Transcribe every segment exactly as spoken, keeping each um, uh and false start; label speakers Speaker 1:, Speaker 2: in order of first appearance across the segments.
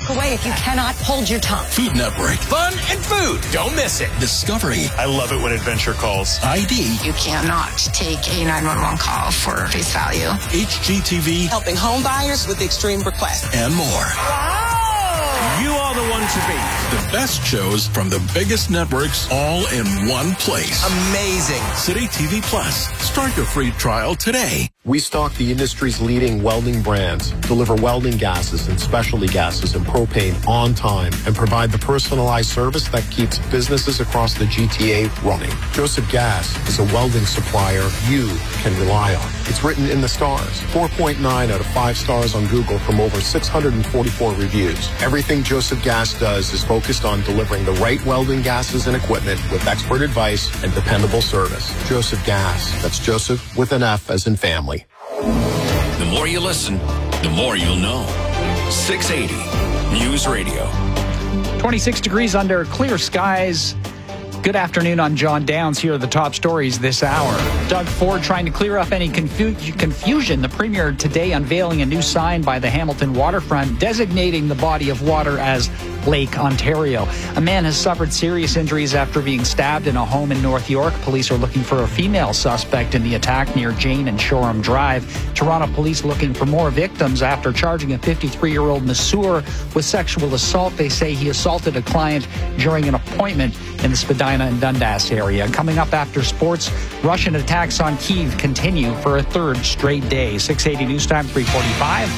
Speaker 1: walk away if you cannot hold your tongue.
Speaker 2: Food Network.
Speaker 3: Fun and food. Don't miss it.
Speaker 2: Discovery.
Speaker 4: I love it when adventure calls.
Speaker 2: I D.
Speaker 5: You cannot take a nine one one call for face value.
Speaker 2: H G T V.
Speaker 6: Helping home buyers with extreme requests.
Speaker 2: And more.
Speaker 6: Wow.
Speaker 4: You are the one to beat.
Speaker 2: The best shows from the biggest networks all in one place.
Speaker 3: Amazing.
Speaker 2: City T V Plus. Start your free trial today.
Speaker 7: We stock the industry's leading welding brands, deliver welding gases and specialty gases and propane on time, and provide the personalized service that keeps businesses across the G T A running. Joseph Gas is a welding supplier you can rely on. It's written in the stars. four point nine out of five stars on Google from over six hundred forty-four reviews. Everything Joseph Gas does is focused on delivering the right welding gases and equipment with expert advice and dependable service. Joseph Gas. That's Joseph with an F as in family.
Speaker 8: The more you listen, the more you'll know. six eighty News Radio.
Speaker 9: twenty-six degrees under clear skies. Good afternoon on John Downs. Here are the top stories this hour. Doug Ford trying to clear up any confu- confusion. The Premier today unveiling a new sign by the Hamilton waterfront designating the body of water as Lake Ontario. A man has suffered serious injuries after being stabbed in a home in North York. Police are looking for a female suspect in the attack near Jane and Shoreham Drive. Toronto police looking for more victims after charging a fifty-three-year-old masseur with sexual assault. They say he assaulted a client during an appointment in the Spadina and Dundas area. Coming up after sports, Russian attacks on Kyiv continue for a third straight day. six eighty News Time, three forty-five.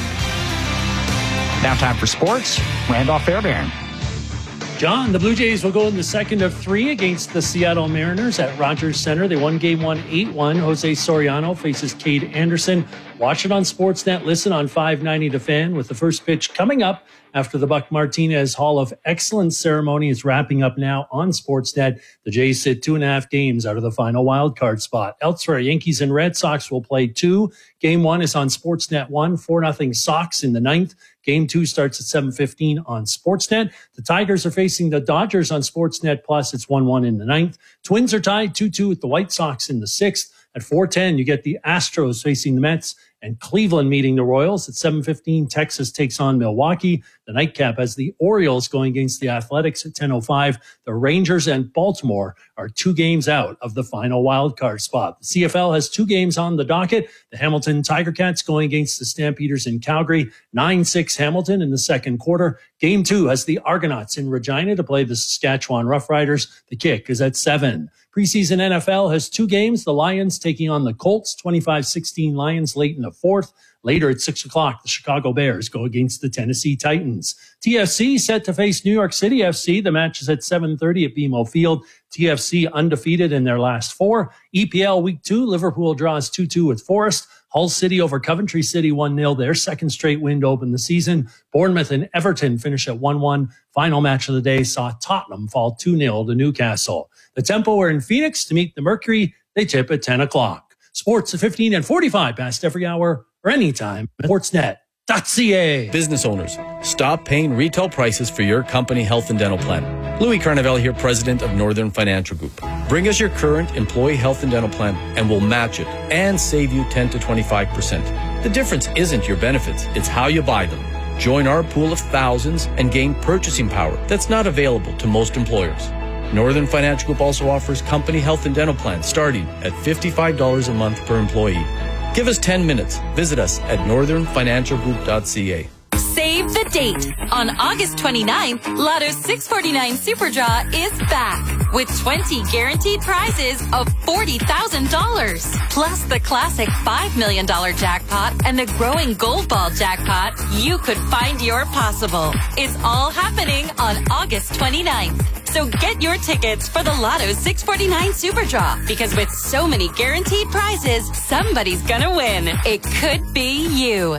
Speaker 9: Now time for sports. Randolph Fairbairn.
Speaker 10: John, the Blue Jays will go in the second of three against the Seattle Mariners at Rogers Center. They won game one eight one. Jose Soriano faces Cade Anderson. Watch it on Sportsnet. Listen on five ninety The Fan with the first pitch coming up after the Buck Martinez Hall of Excellence ceremony is wrapping up now on Sportsnet. The Jays sit two and a half games out of the final wild card spot. Elsewhere, Yankees and Red Sox will play two. Game one is on Sportsnet one, four nothing Sox in the ninth. Game two starts at seven fifteen on Sportsnet. The Tigers are facing the Dodgers on Sportsnet Plus. It's one one in the ninth. Twins are tied two two with the White Sox in the sixth. At four ten, you get the Astros facing the Mets and Cleveland meeting the Royals. At seven fifteen, Texas takes on Milwaukee. The nightcap has the Orioles going against the Athletics at ten oh five. The Rangers and Baltimore are two games out of the final wild card spot. The C F L has two games on the docket. The Hamilton Tiger Cats going against the Stampeders in Calgary. nine six Hamilton in the second quarter. Game two has the Argonauts in Regina to play the Saskatchewan Roughriders. The kick is at seven. Preseason N F L has two games. The Lions taking on the Colts, twenty-five sixteen Lions late in the fourth. Later at six o'clock, the Chicago Bears go against the Tennessee Titans. T F C set to face New York City F C. The match is at seven thirty at B M O Field. T F C undefeated in their last four. E P L Week two, Liverpool draws two two with Forest. Hull City over Coventry City one nil, their second straight win to open the season. Bournemouth and Everton finish at one one. Final match of the day saw Tottenham fall two nil to Newcastle. The Tempo are in Phoenix to meet the Mercury. They tip at ten o'clock. Sports at fifteen and forty-five past every hour or anytime at sportsnet dot c a.
Speaker 11: Business owners, stop paying retail prices for your company health and dental plan. Louis Carnevale here, president of Northern Financial Group. Bring us your current employee health and dental plan and we'll match it and save you ten to twenty-five percent. The difference isn't your benefits, it's how you buy them. Join our pool of thousands and gain purchasing power that's not available to most employers. Northern Financial Group also offers company health and dental plans starting at fifty-five dollars a month per employee. Give us ten minutes. Visit us at northern financial group dot c a.
Speaker 12: Save the date. On August twenty-ninth, Lotto's six forty-nine Super Draw is back with twenty guaranteed prizes of forty thousand dollars. Plus the classic five million dollars jackpot and the growing Gold Ball jackpot. You could find your possible. It's all happening on August twenty-ninth. So get your tickets for the Lotto six forty-nine Super Draw, because with so many guaranteed prizes, somebody's gonna win. It could be you.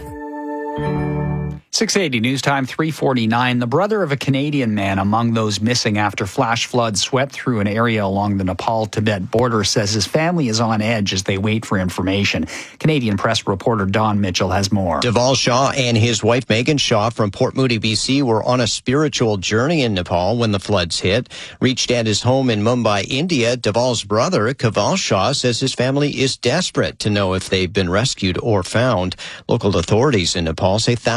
Speaker 9: six eighty News Time, three forty-nine. The brother of a Canadian man among those missing after flash floods swept through an area along the Nepal-Tibet border says his family is on edge as they wait for information. Canadian press reporter Don Mitchell has more.
Speaker 13: Deval Shaw and his wife Megan Shaw from Port Moody, B C were on a spiritual journey in Nepal when the floods hit. Reached at his home in Mumbai, India, Deval's brother, Kaval Shaw, says his family is desperate to know if they've been rescued or found. Local authorities in Nepal say thousands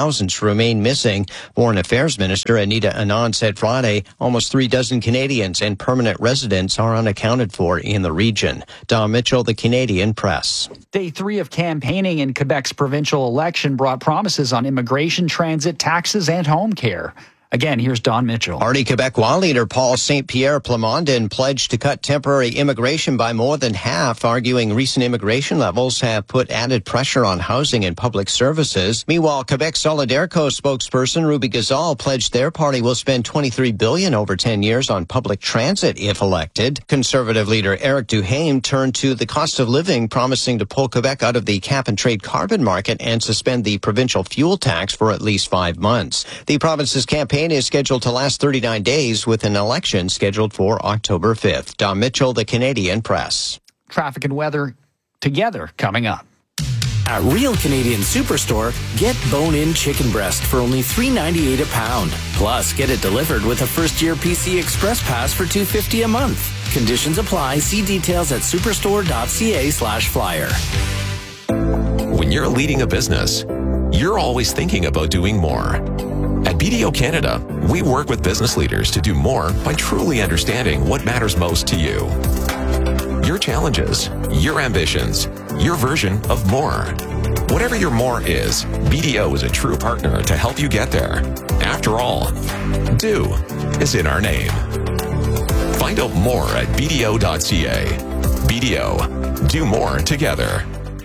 Speaker 13: remain missing. Foreign Affairs Minister Anita Anand said Friday almost three dozen Canadians and permanent residents are unaccounted for in the region. Don Mitchell, the Canadian Press.
Speaker 9: Day three of campaigning in Quebec's provincial election brought promises on immigration, transit, taxes, and home care. Again, here's Don Mitchell.
Speaker 13: Parti Québécois leader Paul Saint Pierre Plamondon pledged to cut temporary immigration by more than half, arguing recent immigration levels have put added pressure on housing and public services. Meanwhile, Quebec Solidarco spokesperson Ruby Gazal pledged their party will spend twenty-three billion dollars over ten years on public transit if elected. Conservative leader Eric Duhaime turned to the cost of living, promising to pull Quebec out of the cap-and-trade carbon market and suspend the provincial fuel tax for at least five months. The province's campaign is scheduled to last thirty-nine days with an election scheduled for October fifth. Don Mitchell, the Canadian Press.
Speaker 9: Traffic and weather together coming up.
Speaker 14: At Real Canadian Superstore, get bone-in chicken breast for only three ninety-eight a pound. Plus, get it delivered with a first-year P C Express Pass for two fifty a month. Conditions apply. See details at superstore.ca slash flyer.
Speaker 15: When you're leading a business, you're always thinking about doing more. At B D O Canada, we work with business leaders to do more by truly understanding what matters most to you. Your challenges, your ambitions, your version of more. Whatever your more is, B D O is a true partner to help you get there. After all, do is in our name. Find out more at b d o dot c a. B D O, do more together.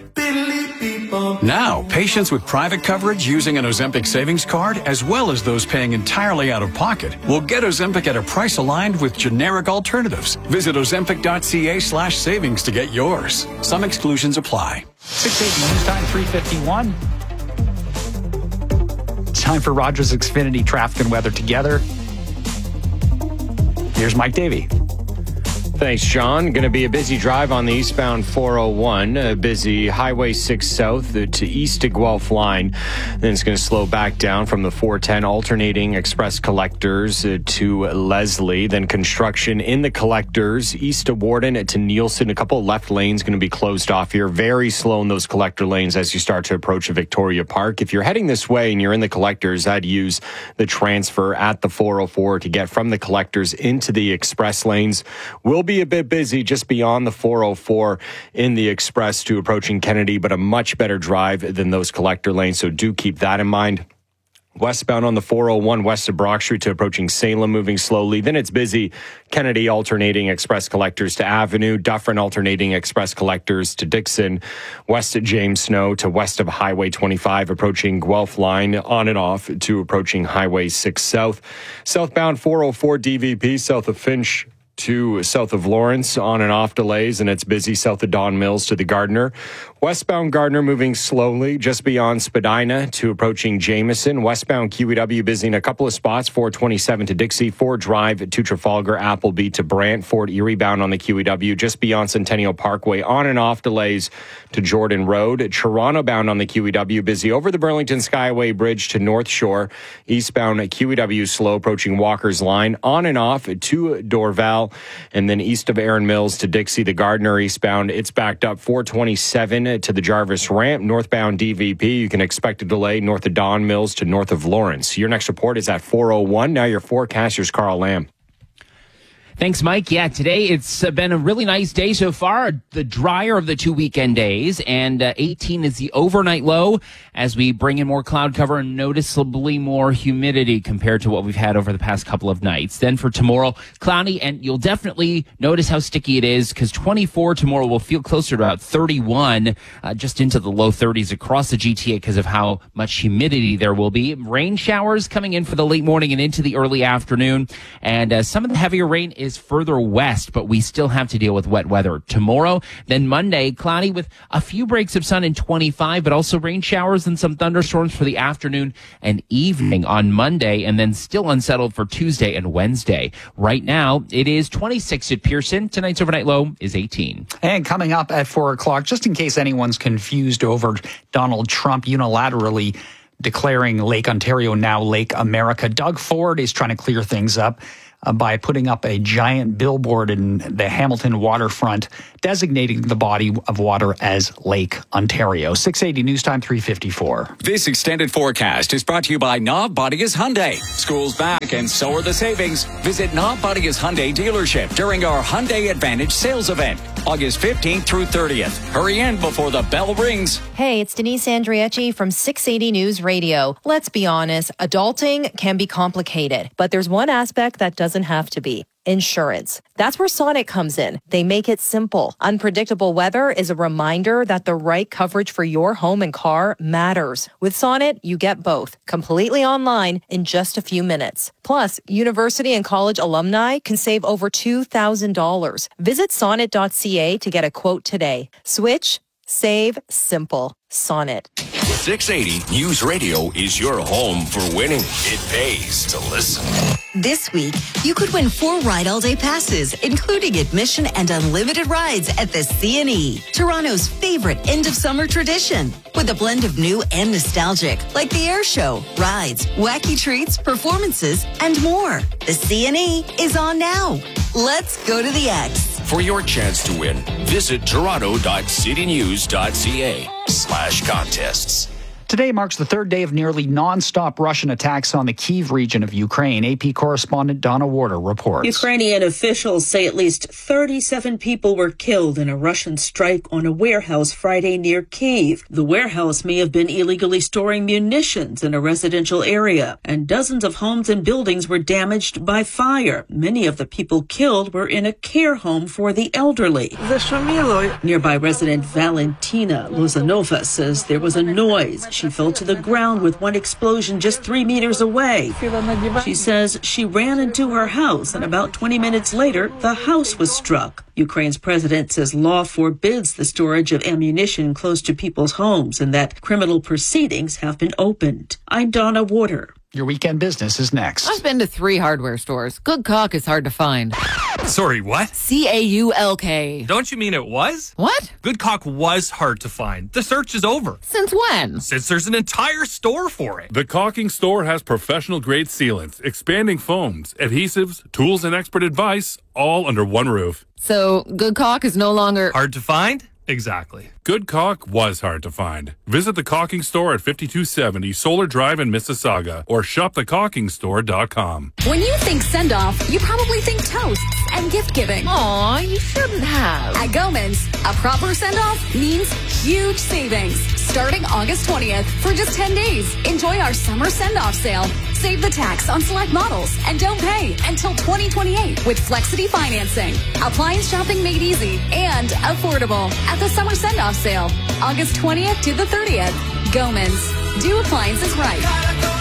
Speaker 16: Now, patients with private coverage using an Ozempic savings card, as well as those paying entirely out of pocket, will get Ozempic at a price aligned with generic alternatives. Visit ozempic.ca slash savings to get yours. Some exclusions apply.
Speaker 9: six eighty news time, three fifty-one. Time for Rogers Xfinity traffic and weather together. Here's Mike Davey.
Speaker 17: Thanks, John. Going to be a busy drive on the eastbound four oh one. A busy Highway six South to east to Guelph line. Then it's going to slow back down from the four ten alternating express collectors to Leslie. Then construction in the collectors east to Warden to Nielsen. A couple of left lanes going to be closed off here. Very slow in those collector lanes as you start to approach Victoria Park. If you're heading this way and you're in the collectors, I'd use the transfer at the four oh four to get from the collectors into the express lanes. We'll be a bit busy just beyond the four oh four in the express to approaching Kennedy, but a much better drive than those collector lanes, so do keep that in mind. Westbound on the four oh one west of Brock Street to approaching Salem, moving slowly. Then it's busy. Kennedy alternating express collectors to Avenue. Dufferin alternating express collectors to Dixon. West of James Snow to west of Highway twenty-five, approaching Guelph line on and off to approaching Highway six South. Southbound four oh four D V P south of Finch to south of Lawrence, on and off delays, and it's busy south of Don Mills to the Gardiner. Westbound Gardiner moving slowly just beyond Spadina to approaching Jameson. Westbound Q E W busy in a couple of spots. four twenty-seven to Dixie. Ford Drive to Trafalgar. Appleby to Brant. Fort Erie bound on the Q E W just beyond Centennial Parkway. On and off delays to Jordan Road. Toronto bound on the Q E W busy over the Burlington Skyway Bridge to North Shore. Eastbound Q E W slow approaching Walker's Line. On and off to Dorval. And then east of Erin Mills to Dixie, the Gardiner eastbound. It's backed up four twenty-seven to the Jarvis Ramp. Northbound D V P, you can expect a delay north of Don Mills to north of Lawrence. Your next report is at four oh one. Now your forecaster's Carl Lamb.
Speaker 18: Thanks, Mike. Yeah, today it's been a really nice day so far, the drier of the two weekend days, and uh, eighteen is the overnight low as we bring in more cloud cover and noticeably more humidity compared to what we've had over the past couple of nights. Then for tomorrow, cloudy, and you'll definitely notice how sticky it is because twenty-four tomorrow will feel closer to about thirty-one, uh, just into the low thirties across the G T A because of how much humidity there will be. Rain showers coming in for the late morning and into the early afternoon, and uh, some of the heavier rain is further west, but we still have to deal with wet weather tomorrow. Then Monday, cloudy with a few breaks of sun in twenty-five, but also rain showers and some thunderstorms for the afternoon and evening on Monday, and then still unsettled for Tuesday and Wednesday. Right now, it is twenty-six at Pearson. Tonight's overnight low is eighteen.
Speaker 9: And coming up at four o'clock, just in case anyone's confused over Donald Trump unilaterally declaring Lake Ontario now Lake America, Doug Ford is trying to clear things up. uh, by putting up a giant billboard in the Hamilton waterfront, designating the body of water as Lake Ontario. six eighty News Time, three fifty-four.
Speaker 19: This extended forecast is brought to you by Knob Bodias Hyundai. School's back and so are the savings. Visit Knob Bodias Hyundai dealership during our Hyundai Advantage sales event, August fifteenth through thirtieth. Hurry in before the bell rings.
Speaker 20: Hey, it's Denise Andriecci from six eighty News Radio. Let's be honest, adulting can be complicated, but there's one aspect that doesn't have to be. Insurance. That's where Sonnet comes in. They make it simple. Unpredictable weather is a reminder that the right coverage for your home and car matters. With Sonnet, you get both, completely online in just a few minutes. Plus, university and college alumni can save over two thousand dollars. Visit sonnet dot c a to get a quote today. Switch, save, simple. Sonnet.
Speaker 8: six eighty News Radio is your home for winning. It pays to listen.
Speaker 21: This week, you could win four Ride All Day passes, including admission and unlimited rides at the C and E, Toronto's favorite end-of-summer tradition. With a blend of new and nostalgic, like the air show, rides, wacky treats, performances, and more. The C and E is on now. Let's go to the X.
Speaker 8: For your chance to win, visit toronto dot city news dot c a slash contests.
Speaker 9: Today marks the third day of nearly non-stop Russian attacks on the Kyiv region of Ukraine. A P correspondent Donna Warder reports.
Speaker 22: Ukrainian officials say at least thirty-seven people were killed in a Russian strike on a warehouse Friday near Kyiv. The warehouse may have been illegally storing munitions in a residential area, and dozens of homes and buildings were damaged by fire. Many of the people killed were in a care home for the elderly. Nearby resident Valentina Lozanova says there was a noise. She fell to the ground with one explosion just three meters away. She says she ran into her house, and about twenty minutes later, the house was struck. Ukraine's president says law forbids the storage of ammunition close to people's homes and that criminal proceedings have been opened. I'm Donna Warder.
Speaker 9: Your weekend business is next.
Speaker 23: I've been to three hardware stores. Good caulk is hard to find.
Speaker 24: Sorry, what?
Speaker 23: C A U L K.
Speaker 24: Don't you mean it was?
Speaker 23: What?
Speaker 24: Good caulk was hard to find. The search is over.
Speaker 23: Since when?
Speaker 24: Since there's an entire store for it.
Speaker 25: The Caulking Store has professional-grade sealants, expanding foams, adhesives, tools, and expert advice, all under one roof.
Speaker 23: So, good caulk is no longer...
Speaker 24: hard to find? Exactly.
Speaker 25: Good caulk was hard to find. Visit the Caulking Store at fifty-two seventy Solar Drive in Mississauga or shop the caulking store dot com.
Speaker 1: When you think send-off, you probably think toasts and gift-giving.
Speaker 23: Aw, you shouldn't have.
Speaker 1: At Gomans, a proper send-off means huge savings. Starting August twentieth for just ten days. Enjoy our summer send-off sale. Save the tax on select models and don't pay until twenty twenty-eight with Flexity financing. Appliance shopping made easy and affordable at the summer send-off sale, August twentieth to the thirtieth. Gomans. Do appliances right.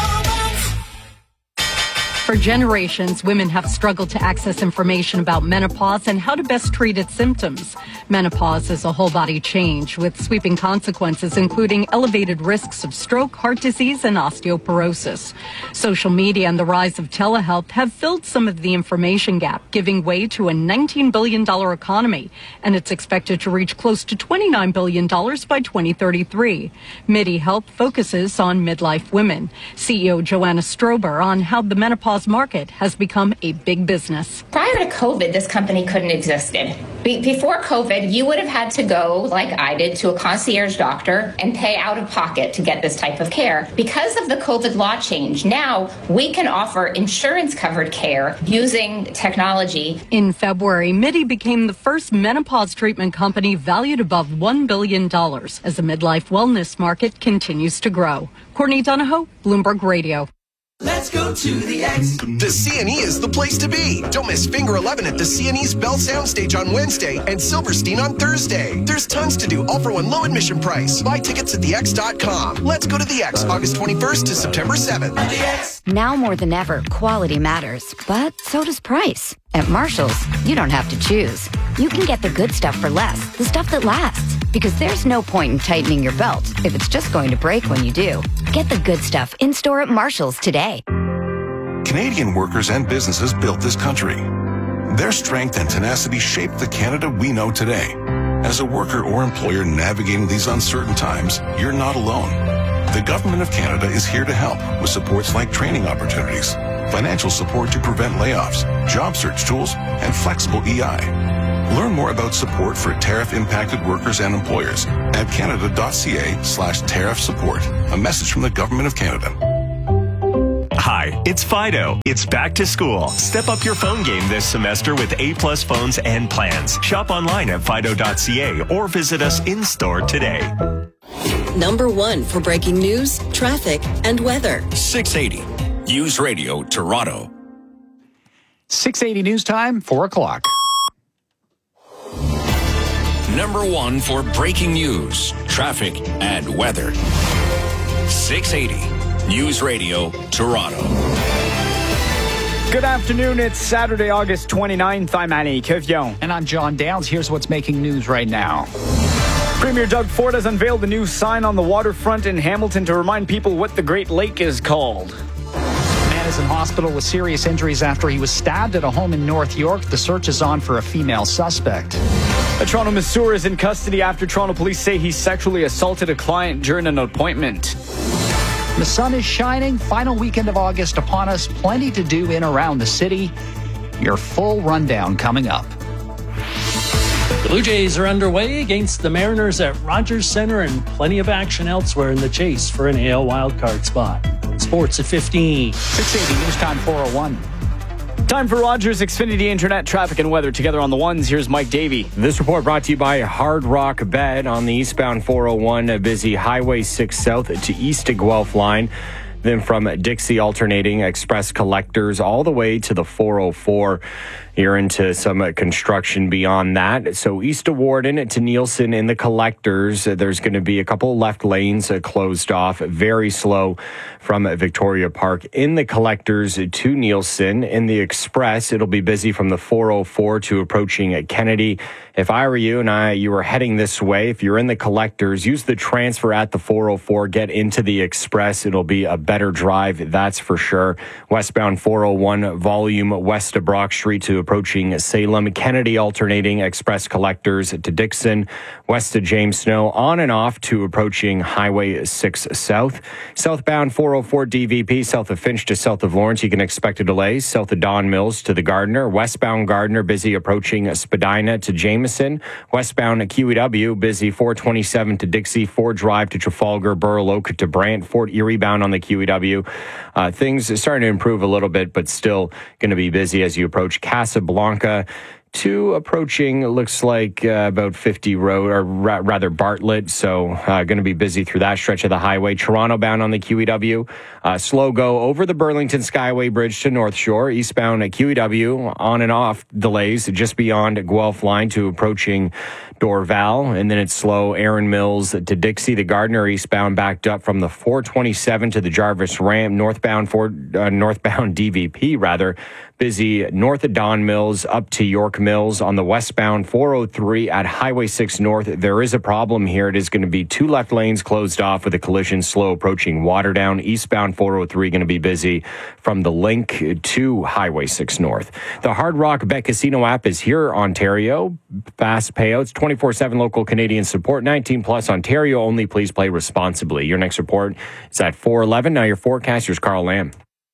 Speaker 26: For generations, women have struggled to access information about menopause and how to best treat its symptoms. Menopause is a whole-body change with sweeping consequences, including elevated risks of stroke, heart disease, and osteoporosis. Social media and the rise of telehealth have filled some of the information gap, giving way to a nineteen billion dollars economy, and it's expected to reach close to twenty-nine billion dollars by twenty thirty-three. MIDI Health focuses on midlife women. C E O Joanna Strober on how the menopause market has become a big business.
Speaker 27: Prior to COVID, this company couldn't have existed. Be- before COVID, you would have had to go, like I did, to a concierge doctor and pay out of pocket to get this type of care. Because of the COVID law change, now we can offer insurance-covered care using technology.
Speaker 26: In February, MIDI became the first menopause treatment company valued above one billion dollars as the midlife wellness market continues to grow. Courtney Donahoe, Bloomberg Radio.
Speaker 3: Let's go to the X. The C and E is the place to be. Don't miss Finger eleven at the C and E's Bell Soundstage on Wednesday and Silverstein on Thursday. There's tons to do, all for one low admission price. Buy tickets at the X dot com. Let's go to the X, August twenty-first to September seventh.
Speaker 28: Now more than ever, quality matters, but so does price. At Marshall's, you don't have to choose. You can get the good stuff for less, the stuff that lasts. Because there's no point in tightening your belt if it's just going to break when you do. Get the good stuff in-store at Marshall's today.
Speaker 29: Canadian workers and businesses built this country. Their strength and tenacity shaped the Canada we know today. As a worker or employer navigating these uncertain times, you're not alone. The Government of Canada is here to help with supports like training opportunities, financial support to prevent layoffs, job search tools, and flexible E I. Learn more about support for tariff-impacted workers and employers at canada.ca slash tariff support. A message from the Government of Canada.
Speaker 2: Hi, it's Fido. It's back to school. Step up your phone game this semester with A-plus phones and plans. Shop online at fido dot c a or visit us in-store today.
Speaker 21: Number one for breaking news, traffic, and weather.
Speaker 8: six eighty News Radio Toronto.
Speaker 9: six eighty News Time, four o'clock.
Speaker 8: Number one for breaking news, traffic, and weather. six eighty News Radio Toronto.
Speaker 4: Good afternoon. It's Saturday, August twenty-ninth. I'm Annie Kevion.
Speaker 9: And I'm John Downs. Here's what's making news right now.
Speaker 4: Premier Doug Ford has unveiled a new sign on the waterfront in Hamilton to remind people what the Great Lake is called.
Speaker 9: A man is in hospital with serious injuries after he was stabbed at a home in North York. The search is on for a female suspect.
Speaker 4: A Toronto masseur is in custody after Toronto police say he sexually assaulted a client during an appointment.
Speaker 9: The sun is shining. Final weekend of August upon us. Plenty to do in around the city. Your full rundown coming up.
Speaker 5: The Blue Jays are underway against the Mariners at Rogers Centre and plenty of action elsewhere in the chase for an A L wildcard spot. Sports at fifteen.
Speaker 9: six eighty News Time four oh one.
Speaker 4: Time for Rogers Xfinity Internet traffic and weather. Together on the ones, here's Mike Davey.
Speaker 17: This report brought to you by Hard Rock Bed on the eastbound four oh one, a busy Highway six South to East to Guelph line. Then from Dixie alternating express collectors all the way to the four oh four. You're into some construction beyond that. So east of Warden to Nielsen in the collectors, there's going to be a couple left lanes closed off. Very slow from Victoria Park in the collectors to Nielsen. In the express, it'll be busy from the four oh four to approaching Kennedy. If I were you and I, you were heading this way, if you're in the collectors, use the transfer at the four oh four, get into the express. It'll be a better drive, that's for sure. Westbound four oh one, volume west of Brock Street to approaching Salem. Kennedy alternating express collectors to Dixon, west of James Snow, on and off to approaching Highway six South. Southbound four oh four D V P, south of Finch to south of Lawrence, you can expect a delay. South of Don Mills to the Gardner. Westbound Gardner, busy approaching Spadina to Jameson. Westbound Q E W, busy four twenty-seven to Dixie, Ford Drive to Trafalgar, Burl Oak to Brant, Fort Erie bound on the Q E W. Uh, things are starting to improve a little bit, but still going to be busy as you approach Casablanca to approaching, looks like uh, about fifty Road, or ra- rather Bartlett. So uh, going to be busy through that stretch of the highway. Toronto bound on the Q E W. Uh, slow go over the Burlington Skyway Bridge to North Shore. Eastbound at Q E W, on and off delays just beyond Guelph line to approaching Dorval. And then it's slow Aaron Mills to Dixie. The Gardner eastbound backed up from the four twenty-seven to the Jarvis Ramp. Northbound, for, uh, northbound D V P rather. Busy north of Don Mills up to York Mills. On the westbound four oh three at Highway six North, there is a problem here. It is going to be two left lanes closed off with a collision slow approaching Waterdown. Eastbound four oh three going to be busy from the link to Highway six North. The Hard Rock Bet Casino app is here, Ontario. Fast payouts, twenty-four seven local Canadian support, nineteen plus Ontario only. Please play responsibly. Your next report is at four eleven. Now your forecaster's Carl Lamb.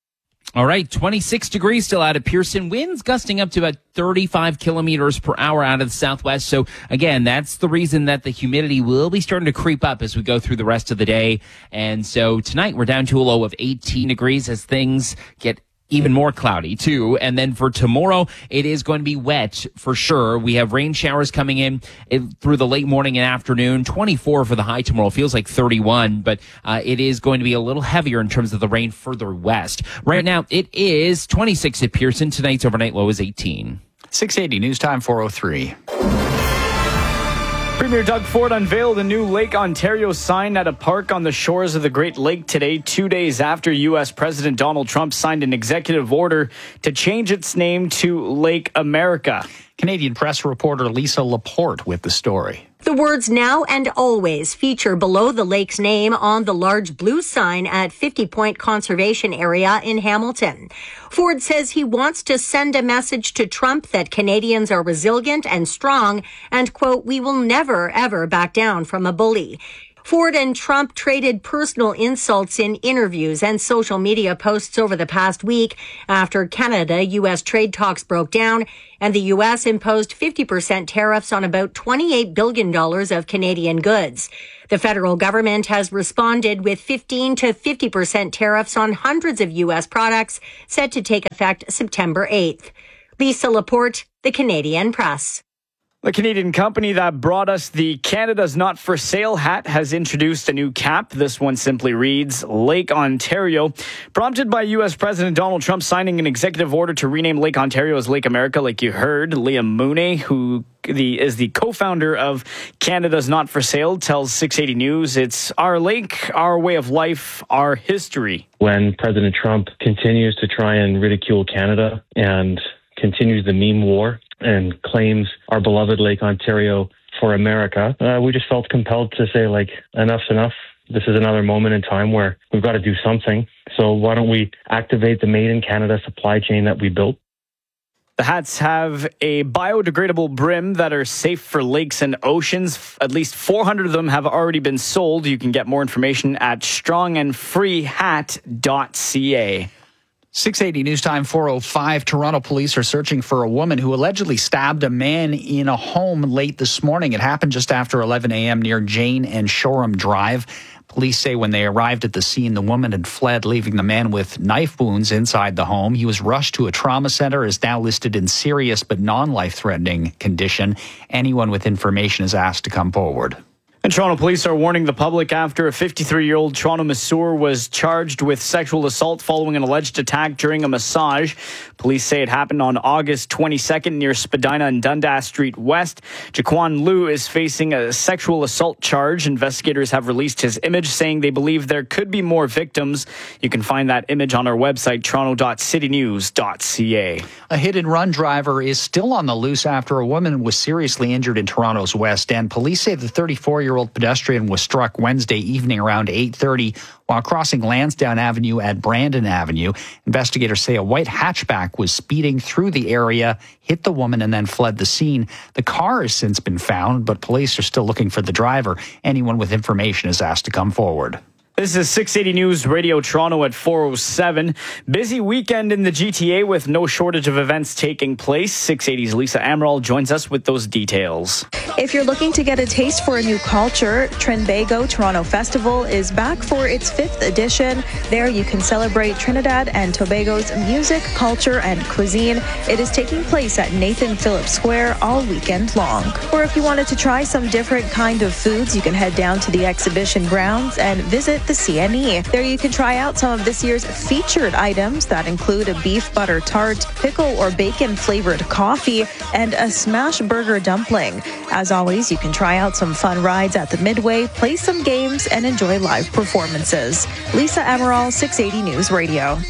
Speaker 18: All right, twenty-six degrees still out of Pearson. Winds gusting up to about thirty-five kilometers per hour out of the southwest. So, again, that's the reason that the humidity will be starting to creep up as we go through the rest of the day. And so tonight we're down to a low of eighteen degrees as things get even more cloudy too. And then for tomorrow, it is going to be wet for sure. We have rain showers coming in through the late morning and afternoon. twenty-four for the high tomorrow. Feels like thirty-one, but uh, it is going to be a little heavier in terms of the rain further west. Right now, it is twenty-six at Pearson. Tonight's overnight low is eighteen.
Speaker 9: six eighty News Time four oh three.
Speaker 4: Premier Doug Ford unveiled a new Lake Ontario sign at a park on the shores of the Great Lake today, two days after U S President Donald Trump signed an executive order to change its name to Lake America.
Speaker 9: Canadian press reporter Lisa Laporte with the story.
Speaker 6: The words "now and always" feature below the lake's name on the large blue sign at fifty Point Conservation Area in Hamilton. Ford says he wants to send a message to Trump that Canadians are resilient and strong and, quote, "we will never, ever back down from a bully." Ford and Trump traded personal insults in interviews and social media posts over the past week after Canada-U S trade talks broke down and the U S imposed fifty percent tariffs on about twenty-eight billion dollars of Canadian goods. The federal government has responded with fifteen to fifty percent tariffs on hundreds of U S products set to take effect September eighth. Lisa Laporte, The Canadian Press.
Speaker 4: The Canadian company that brought us the Canada's Not For Sale hat has introduced a new cap. This one simply reads, Lake Ontario. Prompted by U S President Donald Trump signing an executive order to rename Lake Ontario as Lake America, like you heard, Liam Mooney, who the, is the co-founder of Canada's Not For Sale, tells six eighty News, it's our lake, our way of life, our history.
Speaker 7: When President Trump continues to try and ridicule Canada and continues the meme war, and claims our beloved Lake Ontario for America, uh, we just felt compelled to say, like, enough's enough. This is another moment in time where we've got to do something. So why don't we activate the Made in Canada supply chain that we built?
Speaker 4: The hats have a biodegradable brim that are safe for lakes and oceans. At least four hundred of them have already been sold. You can get more information at strong and free hat dot c a.
Speaker 9: six eighty News Time four oh five. Toronto police are searching for a woman who allegedly stabbed a man in a home late this morning. It happened just after eleven a.m. near Jane and Shoreham Drive. Police say when they arrived at the scene, the woman had fled, leaving the man with knife wounds inside the home. He was rushed to a trauma center, is now listed in serious but non-life-threatening condition. Anyone with information is asked to come forward.
Speaker 4: And Toronto police are warning the public after a fifty-three-year-old Toronto masseur was charged with sexual assault following an alleged attack during a massage. Police say it happened on August twenty-second near Spadina and Dundas Street West. Jaquan Liu is facing a sexual assault charge. Investigators have released his image, saying they believe there could be more victims. You can find that image on our website, toronto dot city news dot c a.
Speaker 9: A hit-and-run driver is still on the loose after a woman was seriously injured in Toronto's West End. Police say the thirty-four-year-old pedestrian was struck Wednesday evening around eight thirty while crossing Lansdowne Avenue at Brandon Avenue. Investigators say a white hatchback was speeding through the area, hit the woman, and then fled the scene. The car has since been found, but police are still looking for the driver. Anyone with information is asked to come forward.
Speaker 4: This is six eighty News Radio Toronto at four oh seven. Busy weekend in the G T A with no shortage of events taking place. six eighty's Lisa Amaral joins us with those details.
Speaker 10: If you're looking to get a taste for a new culture, Trinbago Toronto Festival is back for its fifth edition. There you can celebrate Trinidad and Tobago's music, culture, and cuisine. It is taking place at Nathan Phillips Square all weekend long. Or if you wanted to try some different kind of foods, you can head down to the exhibition grounds and visit the C N E. There you can try out some of this year's featured items that include a beef butter tart, pickle or bacon flavored coffee, and a smash burger dumpling. As always, you can try out some fun rides at the Midway, play some games, and enjoy live performances. Lisa Amaral, six eighty News Radio.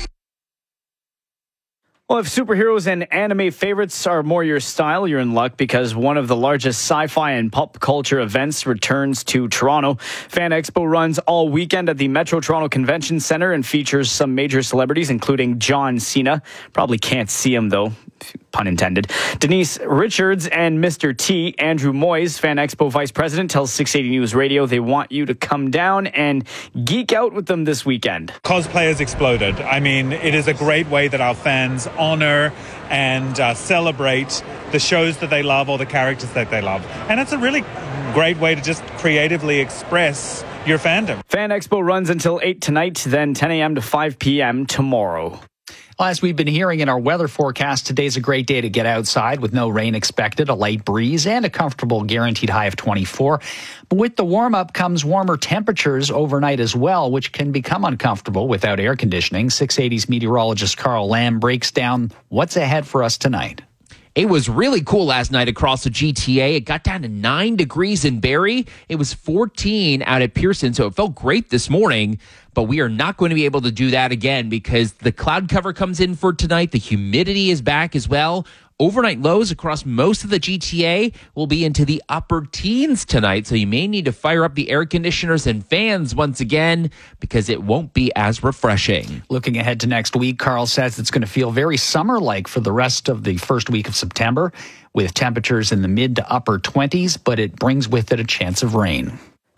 Speaker 4: Well, if superheroes and anime favorites are more your style, you're in luck because one of the largest sci-fi and pop culture events returns to Toronto. Fan Expo runs all weekend at the Metro Toronto Convention Centre and features some major celebrities, including John Cena. Probably can't see him, though. Pun intended. Denise Richards and Mister T, Andrew Moyes, Fan Expo Vice President, tells six eighty News Radio they want you to come down and geek out with them this weekend.
Speaker 11: Cosplay has exploded. I mean, it is a great way that our fans honor and uh, celebrate the shows that they love or the characters that they love. And it's a really great way to just creatively express your fandom.
Speaker 4: Fan Expo runs until eight tonight, then ten a.m. to five p.m. tomorrow.
Speaker 9: Well, as we've been hearing in our weather forecast, today's a great day to get outside with no rain expected, a light breeze, and a comfortable guaranteed high of twenty-four. But with the warm-up comes warmer temperatures overnight as well, which can become uncomfortable without air conditioning. six eighty's meteorologist Carl Lamb breaks down what's ahead for us tonight.
Speaker 18: It was really cool last night across the G T A. It got down to nine degrees in Barrie. It was fourteen out at Pearson, so it felt great this morning. But we are not going to be able to do that again because the cloud cover comes in for tonight. The humidity is back as well. Overnight lows across most of the G T A will be into the upper teens tonight, so you may need to fire up the air conditioners and fans once again because it won't be as refreshing.
Speaker 9: Looking ahead to next week, Carl says it's going to feel very summer-like for the rest of the first week of September with temperatures in the mid to upper twenties, but it brings with it a chance of rain.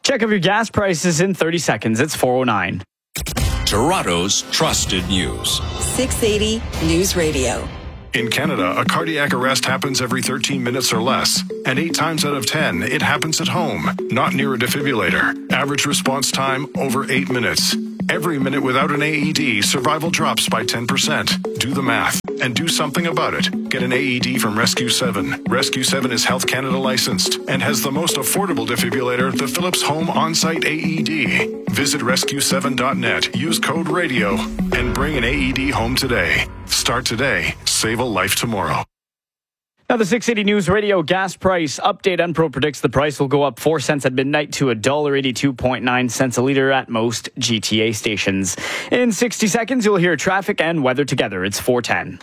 Speaker 4: Check of your gas prices in thirty seconds. It's four oh nine.
Speaker 8: Toronto's trusted news.
Speaker 21: six eighty News Radio.
Speaker 12: In Canada, a cardiac arrest happens every thirteen minutes or less. And eight times out of ten, it happens at home, not near a defibrillator. Average response time, over eight minutes. Every minute without an A E D, survival drops by ten percent. Do the math and do something about it. Get an A E D from Rescue seven. Rescue seven is Health Canada licensed and has the most affordable defibrillator, the Philips Home On-Site A E D. Visit rescue seven dot net, use code RADIO, and bring an A E D home today. Start today. Save a life tomorrow.
Speaker 4: Now, the six eighty News Radio gas price update. Enpro predicts the price will go up four cents at midnight to one dollar eighty-two point nine cents a litre at most G T A stations. In sixty seconds, you'll hear traffic and weather together. It's four ten.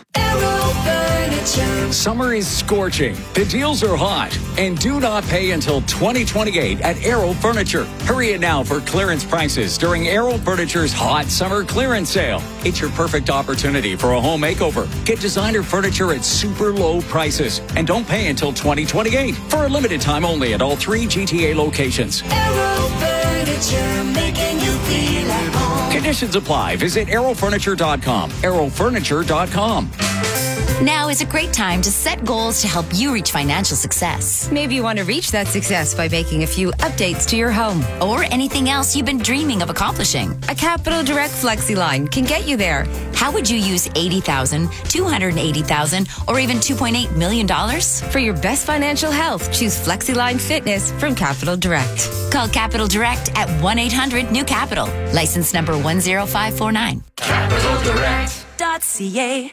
Speaker 13: Summer is scorching. The deals are hot. And do not pay until twenty twenty-eight at Aero Furniture. Hurry in now for clearance prices during Aero Furniture's hot summer clearance sale. It's your perfect opportunity for a home makeover. Get designer furniture at super low prices. And don't pay until twenty twenty-eight for a limited time only at all three G T A locations.
Speaker 14: Aero Furniture, making you feel at home.
Speaker 13: Conditions apply. Visit aero furniture dot com. aero furniture dot com.
Speaker 15: Now is a great time to set goals to help you reach financial success.
Speaker 16: Maybe you want to reach that success by making a few updates to your home.
Speaker 15: Or anything else you've been dreaming of accomplishing.
Speaker 16: A Capital Direct Flexi line can get you there.
Speaker 15: How would you use eighty thousand dollars, two hundred eighty thousand dollars, or even two point eight million dollars?
Speaker 16: For your best financial health, choose FlexiLine Fitness from Capital Direct.
Speaker 15: Call Capital Direct at one eight hundred new capital. License number one zero five four nine.
Speaker 14: capital direct dot c a.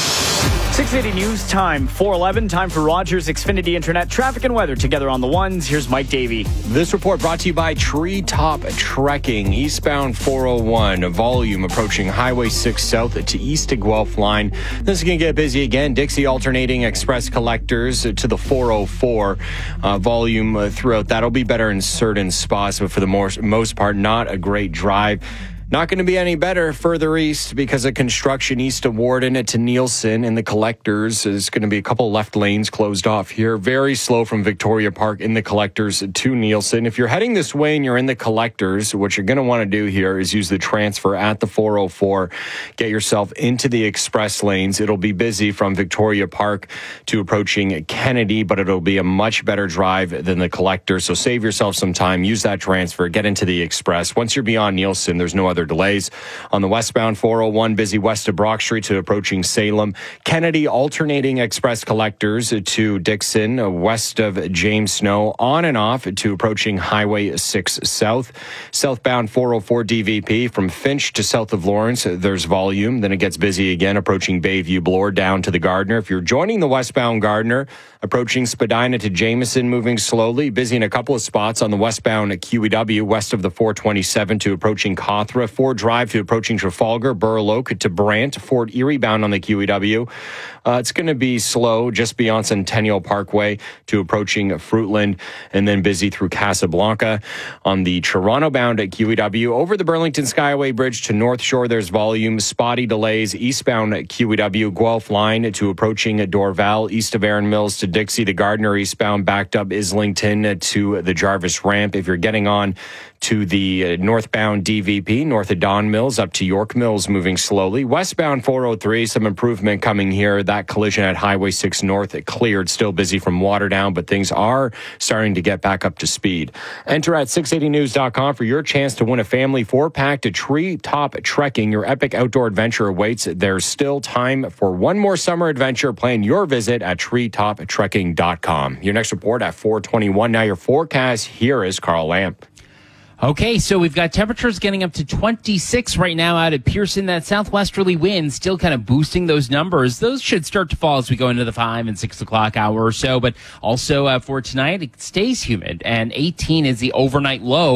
Speaker 4: six eighty News Time, four eleven. Time for Rogers Xfinity Internet traffic and weather together on the ones. Here's Mike Davey.
Speaker 17: This report brought to you by Treetop Trekking. Eastbound four oh one, volume approaching Highway six South to East to Guelph line. This is going to get busy again. Dixie alternating express collectors to the four oh four. Uh, volume uh, throughout. That'll be better in certain spots, but for the most, most part, not a great drive. Not going to be any better further east because of construction east of Warden to Nielsen and the collectors. There's going to be a couple left lanes closed off here. Very slow from Victoria Park in the collectors to Nielsen. If you're heading this way and you're in the collectors, what you're going to want to do here is use the transfer at the four oh four. Get yourself into the express lanes. It'll be busy from Victoria Park to approaching Kennedy, but it'll be a much better drive than the collector. So save yourself some time. Use that transfer. Get into the express. Once you're beyond Nielsen, there's no other delays. On the westbound four oh one, busy west of Brock Street to approaching Salem. Kennedy alternating express collectors to Dixon, west of James Snow, on and off to approaching Highway six South. Southbound four oh four D V P from Finch to south of Lawrence, there's volume. Then it gets busy again approaching Bayview Bloor down to the Gardner. If you're joining the westbound Gardner, approaching Spadina to Jameson, moving slowly. Busy in a couple of spots on the westbound Q E W, west of the four twenty-seven to approaching Cawthra. Ford Drive to approaching Trafalgar. Burloak to Brant. Fort Erie bound on the Q E W. Uh, it's going to be slow just beyond Centennial Parkway to approaching Fruitland, and then busy through Casablanca. On the Toronto bound at Q E W, over the Burlington Skyway Bridge to North Shore, there's volume. Spotty delays eastbound at Q E W, Guelph line to approaching Dorval, east of Erin Mills to Dixie. The Gardner eastbound backed up Islington to the Jarvis ramp. If you're getting on to the northbound D V P, north of Don Mills, up to York Mills, moving slowly. Westbound four oh three, some improvement coming here. That collision at Highway six North, it cleared. Still busy from Waterdown, but things are starting to get back up to speed. Enter at six eighty news dot com for your chance to win a family four-pack to Treetop Trekking. Your epic outdoor adventure awaits. There's still time for one more summer adventure. Plan your visit at treetop trekking dot com. Your next report at four twenty-one. Now your forecast. Here is Carl Lamp.
Speaker 18: Okay, so we've got temperatures getting up to twenty-six right now out at Pearson. That southwesterly wind still kind of boosting those numbers. Those should start to fall as we go into the five and six o'clock hour or so. But also uh, for tonight, it stays humid, and eighteen is the overnight low.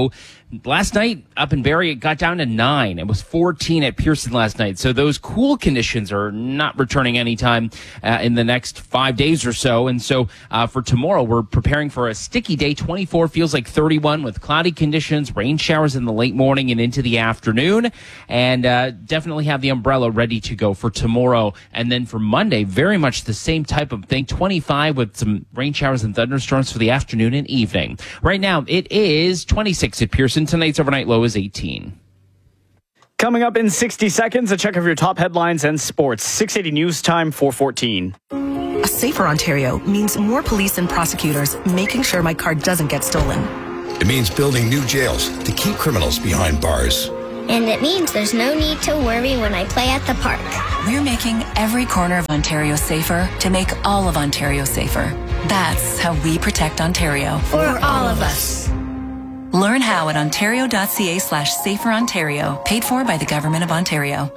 Speaker 18: Last night up in Barrie, it got down to nine. It was fourteen at Pearson last night. So those cool conditions are not returning anytime uh, in the next five days or so. And so uh, for tomorrow, we're preparing for a sticky day. twenty-four feels like thirty-one with cloudy conditions, rain showers in the late morning and into the afternoon. And uh, definitely have the umbrella ready to go for tomorrow. And then for Monday, very much the same type of thing. twenty-five with some rain showers and thunderstorms for the afternoon and evening. Right now, it is twenty-six at Pearson. Tonight's overnight low is eighteen.
Speaker 4: Coming up in sixty seconds, a check of your top headlines and sports. six eighty News Time, four fourteen.
Speaker 1: A safer Ontario means more police and prosecutors making sure my car doesn't get stolen.
Speaker 19: It means building new jails to keep criminals behind bars.
Speaker 20: And it means there's no need to worry when I play at the park.
Speaker 21: We're making every corner of Ontario safer to make all of Ontario safer. That's how we protect Ontario.
Speaker 20: For all of us.
Speaker 21: Learn how at ontario.ca slash safer Ontario. Paid for by the Government of Ontario.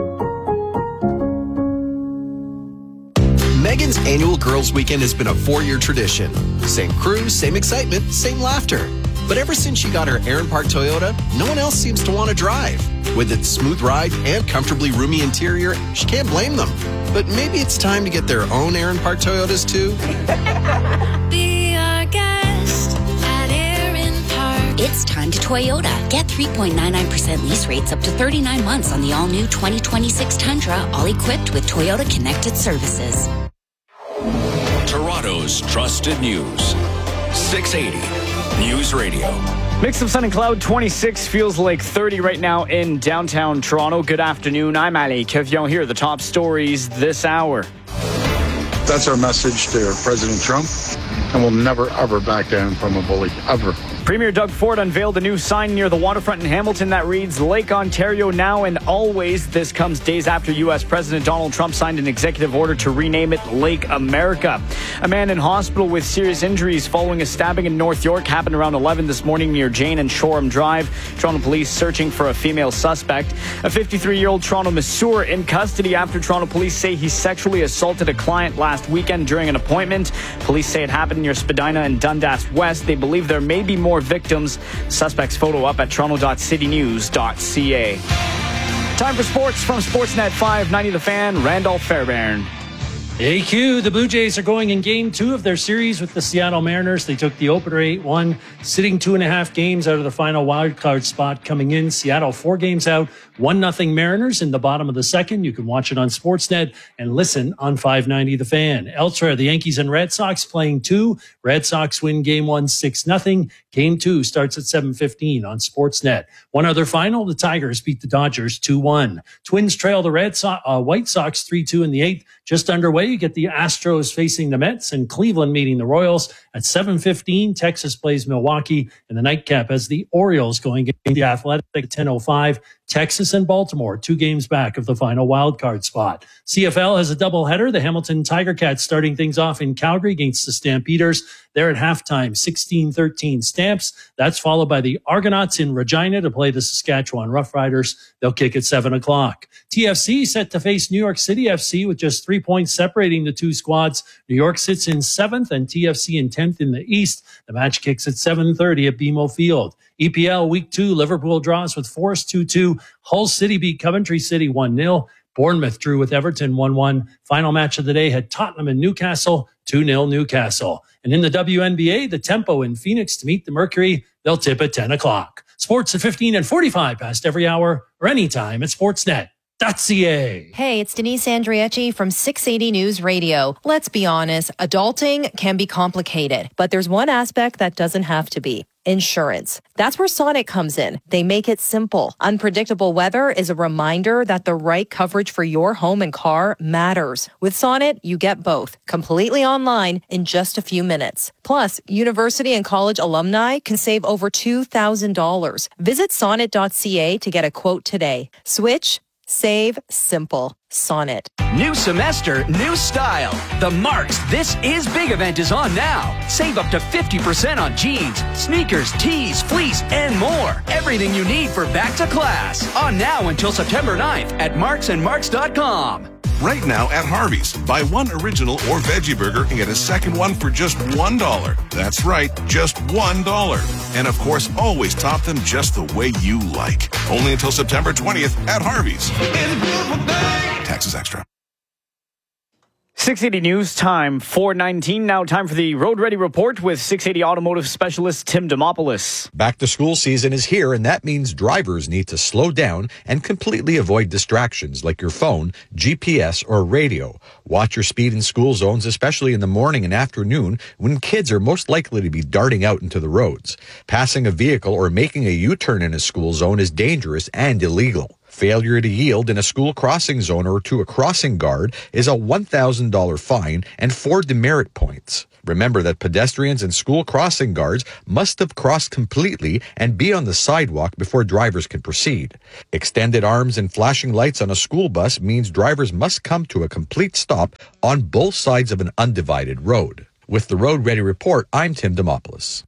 Speaker 3: Megan's annual Girls Weekend has been a four-year tradition. Same crew, same excitement, same laughter. But ever since she got her Aaron Park Toyota, no one else seems to want to drive. With its smooth ride and comfortably roomy interior, she can't blame them. But maybe it's time to get their own Aaron Park Toyotas too.
Speaker 14: Be our guest at Aaron Park.
Speaker 15: It's time to Toyota. Get three point nine nine percent lease rates up to thirty-nine months on the all-new twenty twenty-six Tundra, all equipped with Toyota Connected Services.
Speaker 8: Toronto's trusted news. six eighty News Radio.
Speaker 4: Mix of sun and cloud, twenty-six, feels like thirty right now in downtown Toronto. Good afternoon. I'm Ali Kevion. Here are the top stories this hour.
Speaker 22: That's our message to President Trump, and we'll never, ever back down from a bully, ever.
Speaker 4: Premier Doug Ford unveiled a new sign near the waterfront in Hamilton that reads, Lake Ontario now and always. This comes days after U S President Donald Trump signed an executive order to rename it Lake America. A man in hospital with serious injuries following a stabbing in North York happened around eleven this morning near Jane and Shoreham Drive. Toronto police searching for a female suspect. A fifty-three-year-old Toronto masseur in custody after Toronto police say he sexually assaulted a client last weekend during an appointment. Police say it happened near Spadina and Dundas West. They believe there may be more victims. Suspect's photo up at toronto dot city news dot c a. Time for sports from Sportsnet five ninety The Fan, Randolph Fairbairn.
Speaker 5: A Q, the Blue Jays are going in game two of their series with the Seattle Mariners. They took the opener eight one, sitting two and a half games out of the final wildcard spot coming in. Seattle four games out, one nothing Mariners in the bottom of the second. You can watch it on Sportsnet and listen on five ninety The Fan. Elsewhere, the Yankees and Red Sox playing two. Red Sox win game one, six nothing. Game two starts at seven fifteen on Sportsnet. One other final, the Tigers beat the Dodgers two one. Twins trail the Red Sox, uh, White Sox three two in the eighth. Just underway, you get the Astros facing the Mets and Cleveland meeting the Royals at seven fifteen. Texas plays Milwaukee, and the nightcap as the Orioles going against the Athletic at ten oh five. Texas and Baltimore, two games back of the final wildcard spot. C F L has a doubleheader. The Hamilton Tiger Cats starting things off in Calgary against the Stampeders. They're at halftime, sixteen thirteen Stamps. That's followed by the Argonauts in Regina to play the Saskatchewan Roughriders. They'll kick at seven o'clock. T F C set to face New York City F C with just three points separating the two squads. New York sits in seventh and T F C in tenth in the East. The match kicks at seven thirty at B M O Field. E P L Week two, Liverpool draws with Forest two two. Hull City beat Coventry City one nil. Bournemouth drew with Everton one one. Final match of the day had Tottenham and Newcastle, two nil Newcastle. And in the W N B A, the Tempo in Phoenix to meet the Mercury. They'll tip at ten o'clock. Sports at fifteen and forty-five past every hour or anytime at sportsnet dot c a.
Speaker 23: Hey, it's Denise Andriecci from six eighty News Radio. Let's be honest, adulting can be complicated, but there's one aspect that doesn't have to be. Insurance. That's where Sonnet comes in. They make it simple. Unpredictable weather is a reminder that the right coverage for your home and car matters. With Sonnet, you get both, completely online in just a few minutes. Plus, university and college alumni can save over two thousand dollars. Visit sonnet dot c a to get a quote today. Switch, save, simple. Sonnet.
Speaker 24: New semester, new style. The Marks This Is Big event is on now. Save up to fifty percent on jeans, sneakers, tees, fleece, and more. Everything you need for back to class. On now until September ninth at marks and marks dot com.
Speaker 2: right now at Harvey's. Buy one original or veggie burger and get a second one for just one dollar. That's right, just one dollar. And of course, always top them just the way you like. Only until September twentieth at Harvey's. Taxes extra.
Speaker 4: six eighty News Time, four nineteen. Now time for the Road Ready Report with six eighty Automotive Specialist Tim Demopoulos.
Speaker 6: Back to school season is here, and that means drivers need to slow down and completely avoid distractions like your phone, G P S, or radio. Watch your speed in school zones, especially in the morning and afternoon when kids are most likely to be darting out into the roads. Passing a vehicle or making a U-turn in a school zone is dangerous and illegal. Failure to yield in a school crossing zone or to a crossing guard is a one thousand dollars fine and four demerit points. Remember that pedestrians and school crossing guards must have crossed completely and be on the sidewalk before drivers can proceed. Extended arms and flashing lights on a school bus means drivers must come to a complete stop on both sides of an undivided road. With the Road Ready Report, I'm Tim Demopoulos.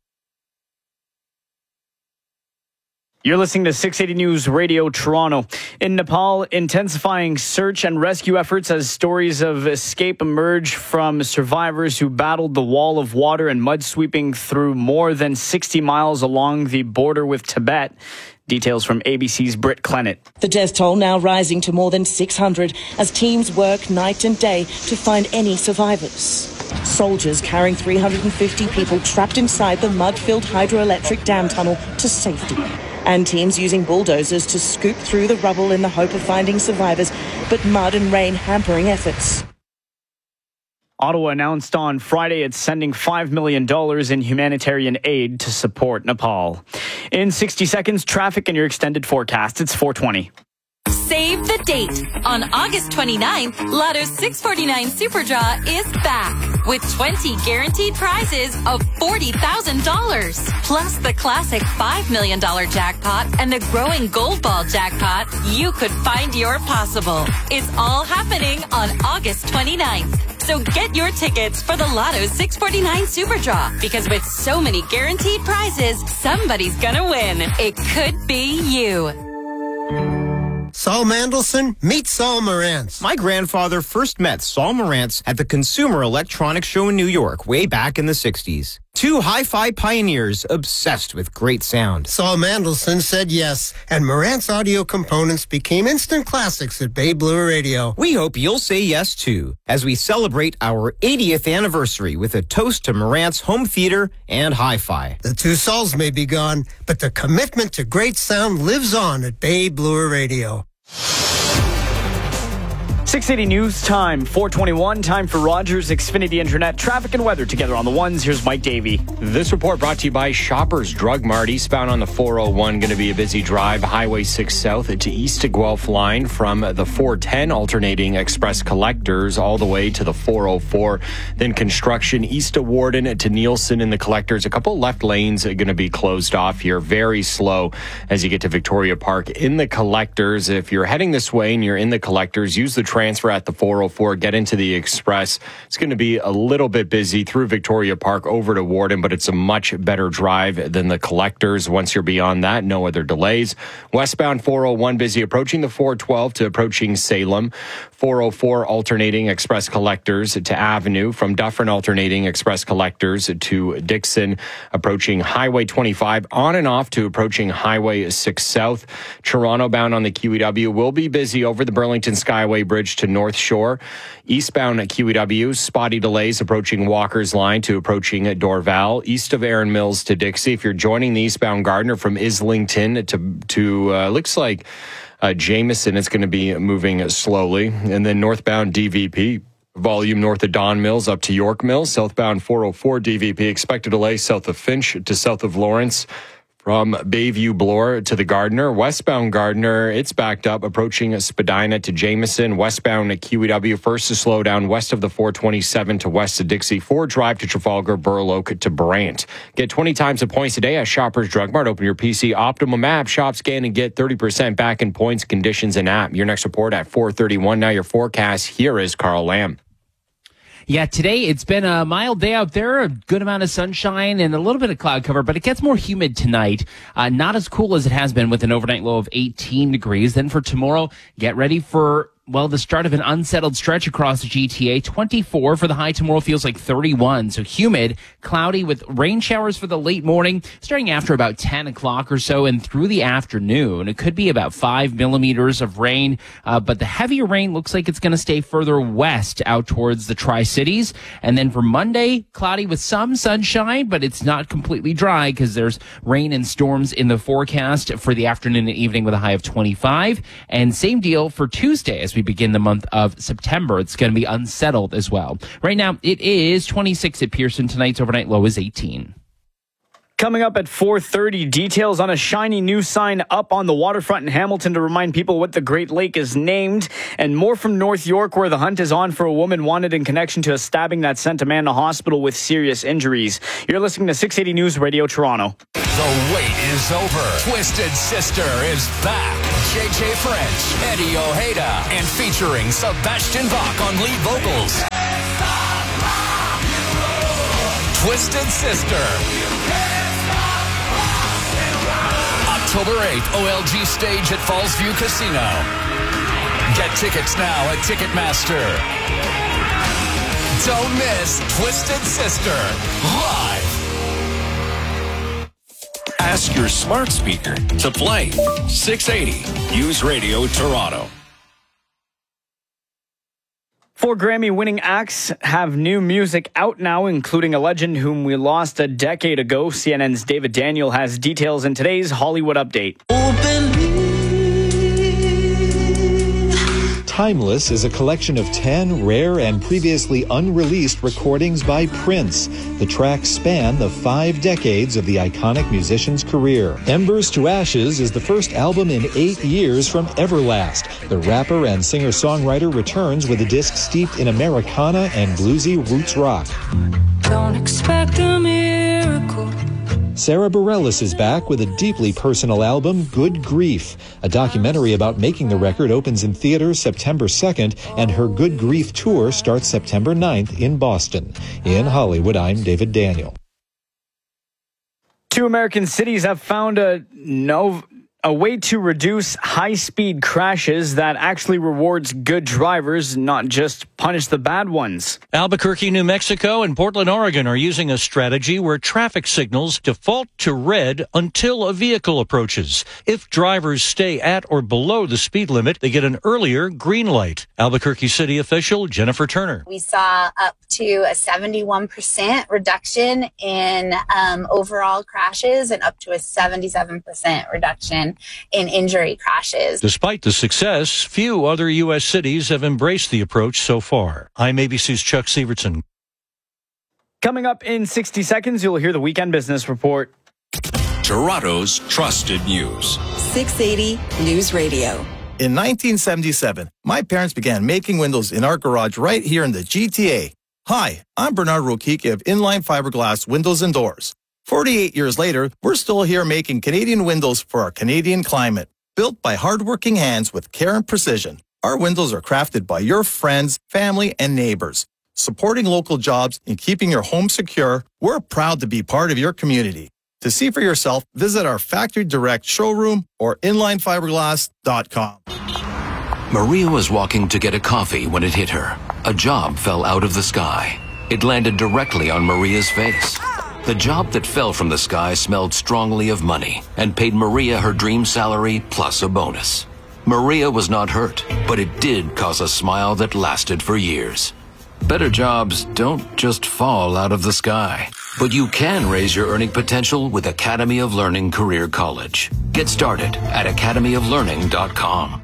Speaker 4: You're listening to six eighty News Radio Toronto. In Nepal, intensifying search and rescue efforts as stories of escape emerge from survivors who battled the wall of water and mud sweeping through more than sixty miles along the border with Tibet. Details from A B C's Britt Clennett.
Speaker 7: The death toll now rising to more than six hundred as teams work night and day to find any survivors. Soldiers carrying three hundred fifty people trapped inside the mud-filled hydroelectric dam tunnel to safety. And teams using bulldozers to scoop through the rubble in the hope of finding survivors, but mud and rain hampering efforts.
Speaker 4: Ottawa announced on Friday it's sending five million dollars in humanitarian aid to support Nepal. In sixty seconds, traffic and your extended forecast. It's four twenty.
Speaker 10: Save the date. On August twenty-ninth, Lotto's six forty-nine Super Draw is back with twenty guaranteed prizes of forty thousand dollars. Plus the classic five million dollars jackpot and the growing Gold Ball jackpot. You could find your possible. It's all happening on August twenty-ninth. So get your tickets for the Lotto's six forty-nine Super Draw, because with so many guaranteed prizes, somebody's gonna win. It could be you.
Speaker 25: Saul Mandelson, meet Saul Marantz.
Speaker 26: My grandfather first met Saul Marantz at the Consumer Electronics Show in New York way back in the sixties. Two hi-fi pioneers obsessed with great sound.
Speaker 25: Saul Mandelson said yes, and Marantz audio components became instant classics at Bay Blue Radio.
Speaker 26: We hope you'll say yes too, as we celebrate our eightieth anniversary with a toast to Marantz home theater and hi-fi.
Speaker 25: The two Sauls may be gone, but the commitment to great sound lives on at Bay Blue Radio.
Speaker 4: six eighty News Time, four twenty-one. Time for Rogers Xfinity Internet traffic and weather together on the ones. Here's Mike Davey.
Speaker 17: This report brought to you by Shoppers Drug Mart. Eastbound on the four oh one, going to be a busy drive. Highway six South to East to Guelph line from the four ten alternating express collectors all the way to the four oh four. Then construction east to Warden to Nielsen in the collectors. A couple left lanes are going to be closed off here. Very slow as you get to Victoria Park in the collectors. If you're heading this way and you're in the collectors, use the transfer at the four oh four, get into the express. It's going to be a little bit busy through Victoria Park over to Warden, but it's a much better drive than the collectors. Once you're beyond that, no other delays. Westbound four oh one busy approaching the four twelve to approaching Salem. four oh four alternating express collectors to Avenue. From Dufferin alternating express collectors to Dixon, approaching Highway twenty-five on and off to approaching Highway six South. Toronto bound on the Q E W will be busy over the Burlington Skyway Bridge to North Shore. Eastbound at Q E W, spotty delays approaching Walker's Line to approaching Dorval. East of Erin Mills to Dixie. If you're joining the eastbound Gardiner from Islington to, to uh, looks like uh, Jameson, it's going to be moving slowly. And then northbound D V P, volume north of Don Mills up to York Mills. Southbound four oh four D V P, expected delay south of Finch to south of Lawrence. From Bayview Bloor to the Gardiner. Westbound Gardiner, it's backed up, approaching Spadina to Jameson. Westbound at Q E W, first to slow down west of the four twenty-seven to west of Dixie. Ford Drive to Trafalgar, Burloak to Brant. Get twenty times the points today at Shoppers Drug Mart. Open your P C Optimum app, shop, scan, and get thirty percent back in points, conditions, and app. Your next report at four thirty-one. Now your forecast. Here is Carl Lamb.
Speaker 18: Yeah, today it's been a mild day out there, a good amount of sunshine and a little bit of cloud cover, but it gets more humid tonight. Uh, not as cool as it has been with an overnight low of eighteen degrees. Then for tomorrow, get ready for Well, the start of an unsettled stretch across the G T A. twenty-four for the high tomorrow, feels like thirty-one. So humid, cloudy with rain showers for the late morning, starting after about ten o'clock or so and through the afternoon. It could be about five millimeters of rain, uh, but the heavier rain looks like it's going to stay further west out towards the Tri-Cities. And then for Monday, cloudy with some sunshine, but it's not completely dry because there's rain and storms in the forecast for the afternoon and evening with a high of twenty-five. And same deal for Tuesday as we begin the month of September. It's going to be unsettled as well. Right now, it is twenty-six at Pearson. Tonight's overnight low is eighteen.
Speaker 4: Coming up at four thirty, details on a shiny new sign up on the waterfront in Hamilton to remind people what the Great Lake is named, and more from North York, where the hunt is on for a woman wanted in connection to a stabbing that sent a man to hospital with serious injuries. You're listening to six eighty News Radio Toronto.
Speaker 8: The wait is over. Twisted Sister is back. J J French, Eddie Ojeda, and featuring Sebastian Bach on lead vocals. Twisted Sister. October eighth, O L G stage at Fallsview Casino. Get tickets now at Ticketmaster. Don't miss Twisted Sister live. Ask your smart speaker to play six eighty News Radio Toronto.
Speaker 4: Four Grammy-winning acts have new music out now, including a legend whom we lost a decade ago. C N N's David Daniel has details in today's Hollywood Update.
Speaker 1: Timeless is a collection of ten rare and previously unreleased recordings by Prince. The tracks span the five decades of the iconic musician's career. Embers to Ashes is the first album in eight years from Everlast. The rapper and singer-songwriter returns with a disc steeped in Americana and bluesy roots rock.
Speaker 14: Don't expect a miracle.
Speaker 1: Sarah Bareilles is back with a deeply personal album, Good Grief. A documentary about making the record opens in theaters September second, and her Good Grief tour starts September ninth in Boston. In Hollywood, I'm David Daniel.
Speaker 4: Two American cities have found a no... a way to reduce high-speed crashes that actually rewards good drivers, not just punish the bad ones.
Speaker 9: Albuquerque, New Mexico, and Portland, Oregon are using a strategy where traffic signals default to red until a vehicle approaches. If drivers stay at or below the speed limit, they get an earlier green light. Albuquerque City official Jennifer Turner.
Speaker 11: We saw up to a seventy-one percent reduction in um, overall crashes and up to a seventy-seven percent reduction in injury crashes.
Speaker 9: Despite the success, few other U S cities have embraced the approach so far. I'm A B C's Chuck Severson.
Speaker 4: Coming up in sixty seconds, you'll hear the Weekend Business Report.
Speaker 8: Toronto's trusted news.
Speaker 21: six eighty News Radio.
Speaker 12: In nineteen seventy-seven, my parents began making windows in our garage right here in the G T A. Hi, I'm Bernard Rokiki of Inline Fiberglass Windows and Doors. forty-eight years later, we're still here making Canadian windows for our Canadian climate. Built by hardworking hands with care and precision, our windows are crafted by your friends, family, and neighbors. Supporting local jobs and keeping your home secure, we're proud to be part of your community. To see for yourself, visit our Factory Direct showroom or inline fiberglass dot com.
Speaker 13: Maria was walking to get a coffee when it hit her. A job fell out of the sky. It landed directly on Maria's face. The job that fell from the sky smelled strongly of money and paid Maria her dream salary plus a bonus. Maria was not hurt, but it did cause a smile that lasted for years. Better jobs don't just fall out of the sky, but you can raise your earning potential with Academy of Learning Career College. Get started at academy of learning dot com.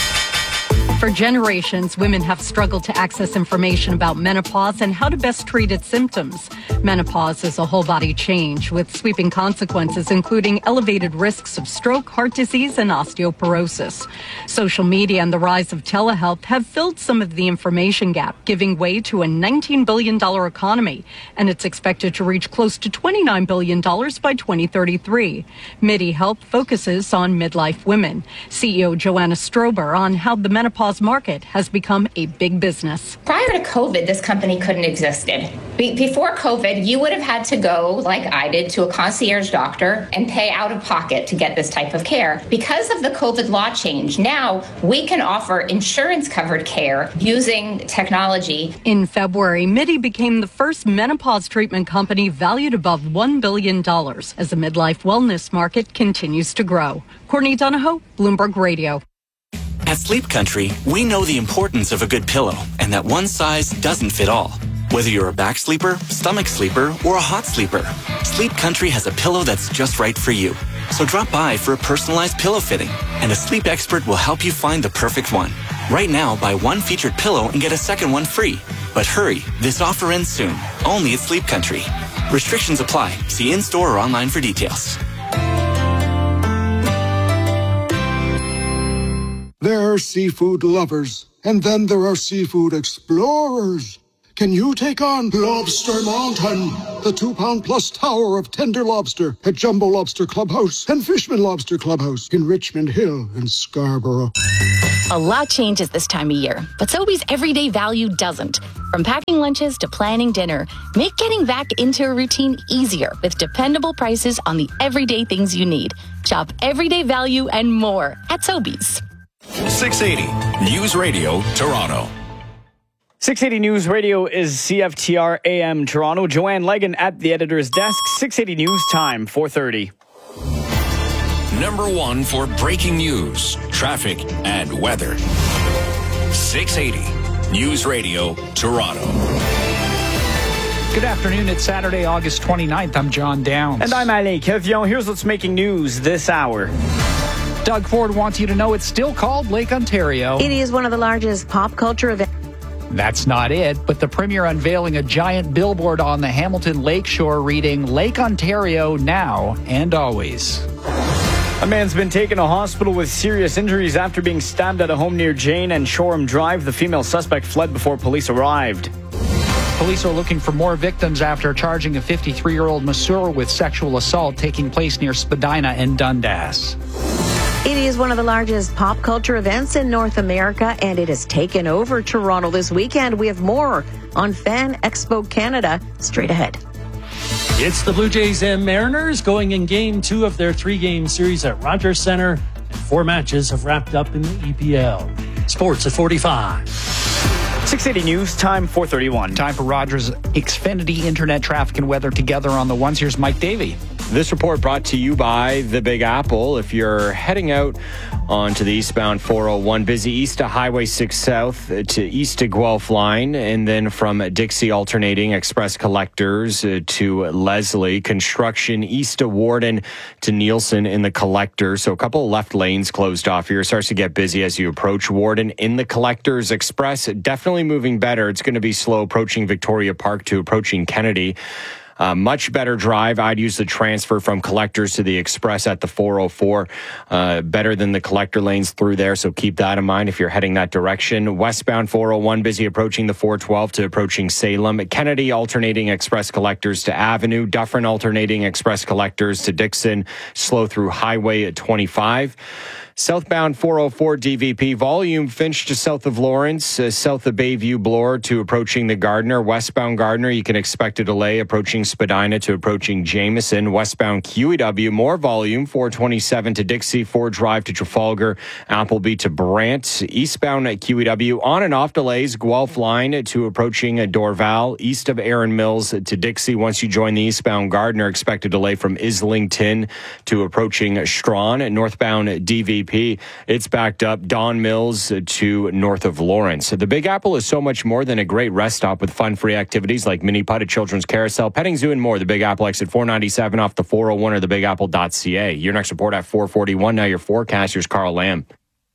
Speaker 16: For generations, women have struggled to access information about menopause and how to best treat its symptoms. Menopause is a whole-body change with sweeping consequences, including elevated risks of stroke, heart disease, and osteoporosis. Social media and the rise of telehealth have filled some of the information gap, giving way to a nineteen billion dollars economy, and it's expected to reach close to twenty-nine billion dollars by twenty thirty-three. MIDI Health focuses on midlife women. C E O Joanna Strober on how the menopause menopause market has become a big business.
Speaker 3: Prior to COVID, this company couldn't have existed. Be- before COVID, you would have had to go, like I did, to a concierge doctor and pay out of pocket to get this type of care. Because of the COVID law change, now we can offer insurance-covered care using technology.
Speaker 16: In February, MIDI became the first menopause treatment company valued above one billion dollars as the midlife wellness market continues to grow. Courtney Donahoe, Bloomberg Radio.
Speaker 5: At Sleep Country, we know the importance of a good pillow and that one size doesn't fit all. Whether you're a back sleeper, stomach sleeper, or a hot sleeper, Sleep Country has a pillow that's just right for you. So drop by for a personalized pillow fitting, and a sleep expert will help you find the perfect one. Right now, buy one featured pillow and get a second one free. But hurry, this offer ends soon, only at Sleep Country. Restrictions apply. See in-store or online for details.
Speaker 15: There are seafood lovers, and then there are seafood explorers. Can you take on Lobster Mountain, the two-pound plus tower of tender lobster at Jumbo Lobster Clubhouse and Fishman Lobster Clubhouse in Richmond Hill and Scarborough?
Speaker 19: A lot changes this time of year, but Sobeys everyday value doesn't. From packing lunches to planning dinner, make getting back into a routine easier with dependable prices on the everyday things you need. Shop everyday value and more at Sobeys.
Speaker 8: six eighty News Radio, Toronto.
Speaker 4: six eighty News Radio is C F T R A M Toronto. Joanne Legan at the editor's desk. six eighty News Time, four thirty.
Speaker 8: Number one for breaking news, traffic, and weather. six eighty News Radio, Toronto.
Speaker 20: Good afternoon. It's Saturday, August twenty-ninth. I'm John Downs.
Speaker 4: And I'm Alain Kevion. Here's what's making news this hour.
Speaker 20: Doug Ford wants you to know it's still called Lake Ontario.
Speaker 22: It is one of the largest pop culture events.
Speaker 20: That's not it, but the premier unveiling a giant billboard on the Hamilton Lakeshore reading Lake Ontario now and always.
Speaker 4: A man's been taken to hospital with serious injuries after being stabbed at a home near Jane and Shoreham Drive. The female suspect fled before police arrived.
Speaker 20: Police are looking for more victims after charging a fifty-three-year-old masseur with sexual assault taking place near Spadina and Dundas.
Speaker 22: It is one of the largest pop culture events in North America, and it has taken over Toronto this weekend. We have more on Fan Expo Canada straight ahead.
Speaker 27: It's the Blue Jays and Mariners going in game two of their three-game series at Rogers Centre, and four matches have wrapped up in the E P L. Sports at forty-five.
Speaker 4: six eighty News Time, four thirty-one.
Speaker 20: Time for Rogers Xfinity Internet Traffic and Weather together on the ones. Here's Mike Davey.
Speaker 17: This report brought to you by the Big Apple. If you're heading out onto the eastbound four oh one, busy east to Highway six South to east to Guelph line, and then from Dixie alternating express collectors uh, to Leslie. Construction east to Warden to Nielsen in the collector. So a couple of left lanes closed off here. It starts to get busy as you approach Warden in the collectors express. Definitely moving better. It's going to be slow approaching Victoria Park to approaching Kennedy. Uh, much better drive. I'd use the transfer from collectors to the express at the four oh four. Uh, better than the collector lanes through there, so keep that in mind if you're heading that direction. Westbound four oh one, busy approaching the four twelve to approaching Salem. Kennedy alternating express collectors to Avenue. Dufferin alternating express collectors to Dixon. Slow through Highway at twenty-five. Southbound four oh four D V P, volume Finch to south of Lawrence, uh, south of Bayview Bloor to approaching the Gardner. Westbound Gardner, you can expect a delay approaching Spadina to approaching Jameson. Westbound Q E W, more volume, four twenty-seven to Dixie, Ford Drive to Trafalgar, Appleby to Brant. Eastbound at Q E W, on and off delays, Guelph line to approaching Dorval, east of Erin Mills to Dixie. Once you join the eastbound Gardner, expect a delay from Islington to approaching Strawn. Northbound D V P, it's backed up Don Mills to north of Lawrence. The Big Apple is so much more than a great rest stop with fun-free activities like mini putt, a children's carousel, petting zoo, and more. The Big Apple exit four ninety-seven off the four oh one or the big apple dot c a. Your next report at four forty-one. Now your forecasters, Carl Lamb.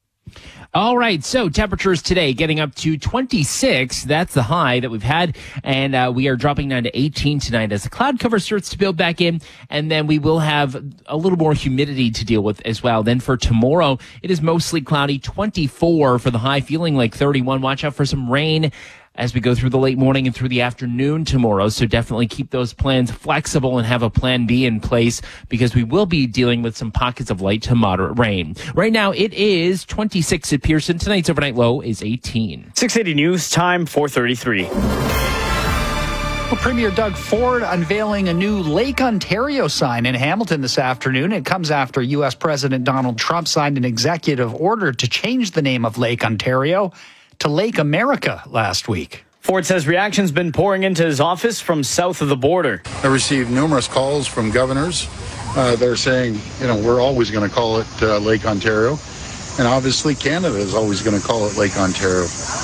Speaker 18: All right, so temperatures today getting up to twenty-six. That's the high that we've had, and uh, we are dropping down to eighteen tonight as the cloud cover starts to build back in, and then we will have a little more humidity to deal with as well. Then for tomorrow, it is mostly cloudy, twenty-four for the high, feeling like thirty-one. Watch out for some rain as we go through the late morning and through the afternoon tomorrow. So definitely keep those plans flexible and have a plan B in place, because we will be dealing with some pockets of light to moderate rain. Right now it is twenty-six at Pearson. Tonight's overnight low is eighteen.
Speaker 4: six eighty News Time, four thirty-three.
Speaker 20: Well, Premier Doug Ford unveiling a new Lake Ontario sign in Hamilton this afternoon. It comes after U S President Donald Trump signed an executive order to change the name of Lake Ontario to Lake America last week.
Speaker 4: Ford says reaction's been pouring into his office from south of the border.
Speaker 2: I received numerous calls from governors. Uh, they're saying, you know, we're always going to call it uh, Lake Ontario. And obviously Canada is always going to call it Lake Ontario.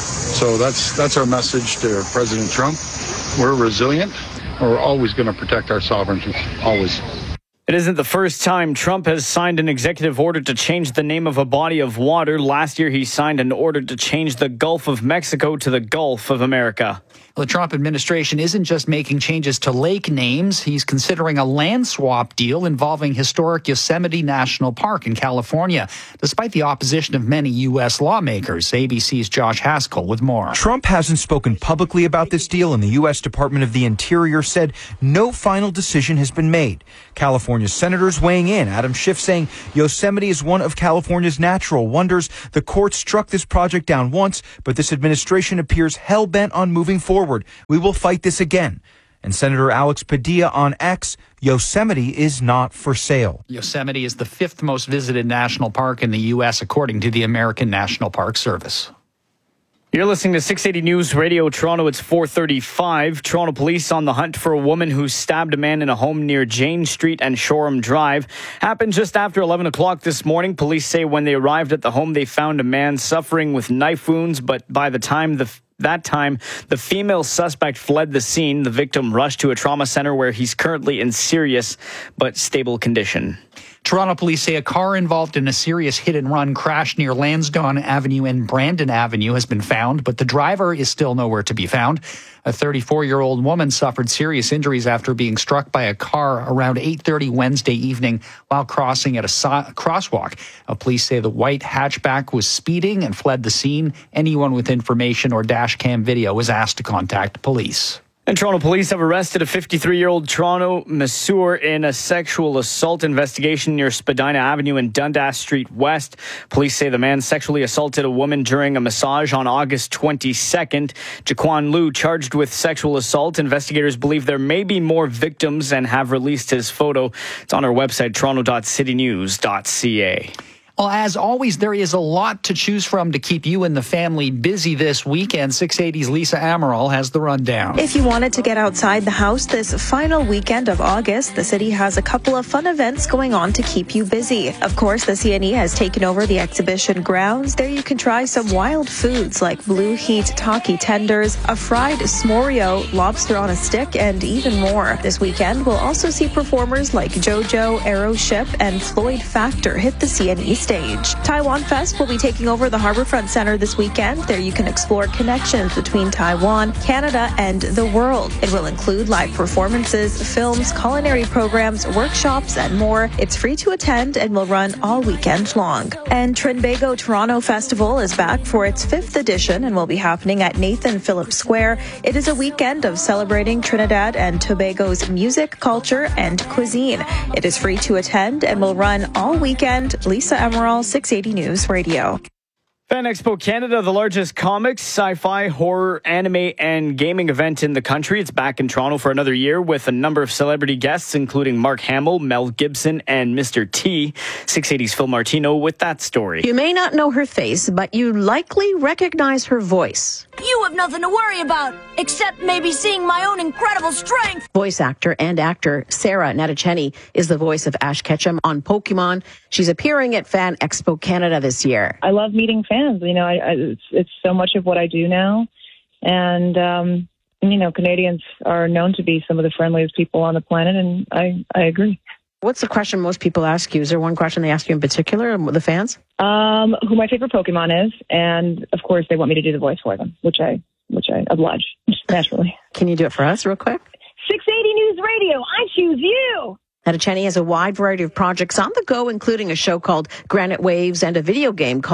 Speaker 2: So that's that's our message to President Trump. We're resilient. We're always going to protect our sovereignty, always.
Speaker 4: It isn't the first time Trump has signed an executive order to change the name of a body of water. Last year, he signed an order to change the Gulf of Mexico to the Gulf of America.
Speaker 20: The Trump administration isn't just making changes to lake names. He's considering a land swap deal involving historic Yosemite National Park in California, despite the opposition of many U S lawmakers. A B C's Josh Haskell with more.
Speaker 6: Trump hasn't spoken publicly about this deal, and the U S Department of the Interior said no final decision has been made. California senators weighing in. Adam Schiff saying Yosemite is one of California's natural wonders. The court struck this project down once, but this administration appears hell-bent on moving forward. We will fight this again. And Senator Alex Padilla on X, Yosemite is not for sale.
Speaker 20: Yosemite is the fifth most visited national park in the U S, according to the American National Park Service.
Speaker 4: You're listening to six eighty News Radio Toronto. It's four thirty-five. Toronto police on the hunt for a woman who stabbed a man in a home near Jane Street and Shoreham Drive. Happened just after eleven o'clock this morning. Police say when they arrived at the home, they found a man suffering with knife wounds, but by the time the That time, the female suspect fled the scene. The victim rushed to a trauma center where he's currently in serious but stable condition.
Speaker 20: Toronto police say a car involved in a serious hit-and-run crash near Lansdowne Avenue and Brandon Avenue has been found, but the driver is still nowhere to be found. A thirty-four-year-old woman suffered serious injuries after being struck by a car around eight thirty Wednesday evening while crossing at a so- crosswalk. Uh, police say the white hatchback was speeding and fled the scene. Anyone with information or dash cam video was asked to contact police.
Speaker 4: And Toronto police have arrested a fifty-three-year-old Toronto masseur in a sexual assault investigation near Spadina Avenue and Dundas Street West. Police say the man sexually assaulted a woman during a massage on August twenty-second. Jaquan Liu charged with sexual assault. Investigators believe there may be more victims and have released his photo. It's on our website, toronto dot city news dot c a.
Speaker 20: Well, as always, there is a lot to choose from to keep you and the family busy this weekend. six eighty's Lisa Amaral has the rundown.
Speaker 7: If you wanted to get outside the house this final weekend of August, the city has a couple of fun events going on to keep you busy. Of course, the C N E has taken over the exhibition grounds. There you can try some wild foods like Blue Heat Taki tenders, a fried smorio, lobster on a stick, and even more. This weekend, we'll also see performers like JoJo, Aeroship, and Floyd Factor hit the C N E stage. Taiwan Fest will be taking over the Harbourfront Center this weekend. There you can explore connections between Taiwan, Canada, and the world. It will include live performances, films, culinary programs, workshops, and more. It's free to attend and will run all weekend long. And Trinbago Toronto Festival is back for its fifth edition and will be happening at Nathan Phillips Square. It is a weekend of celebrating Trinidad and Tobago's music, culture, and cuisine. It is free to attend and will run all weekend. Lisa Emerald, six eighty News Radio.
Speaker 4: Fan Expo Canada, the largest comics, sci-fi, horror, anime, and gaming event in the country. It's back in Toronto for another year with a number of celebrity guests, including Mark Hamill, Mel Gibson, and Mister T. six eighty's Phil Martino with that story.
Speaker 22: You may not know her face, but you likely recognize her voice.
Speaker 10: You have nothing to worry about, except maybe seeing my own incredible strength.
Speaker 22: Voice actor and actor Sarah Natacheni is the voice of Ash Ketchum on Pokemon. She's appearing at Fan Expo Canada this year.
Speaker 23: I love meeting fans. You know, I, I, it's, it's so much of what I do now. And, um, you know, Canadians are known to be some of the friendliest people on the planet, and I, I agree.
Speaker 22: What's the question most people ask you? Is there one question they ask you in particular, the fans?
Speaker 23: Um, who my favorite Pokemon is, and of course they want me to do the voice for them, which I which I oblige, naturally.
Speaker 22: Can you do it for us real quick?
Speaker 10: six eighty News Radio, I choose you!
Speaker 22: Natacheni has a wide variety of projects on the go, including a show called Granite Waves and a video game called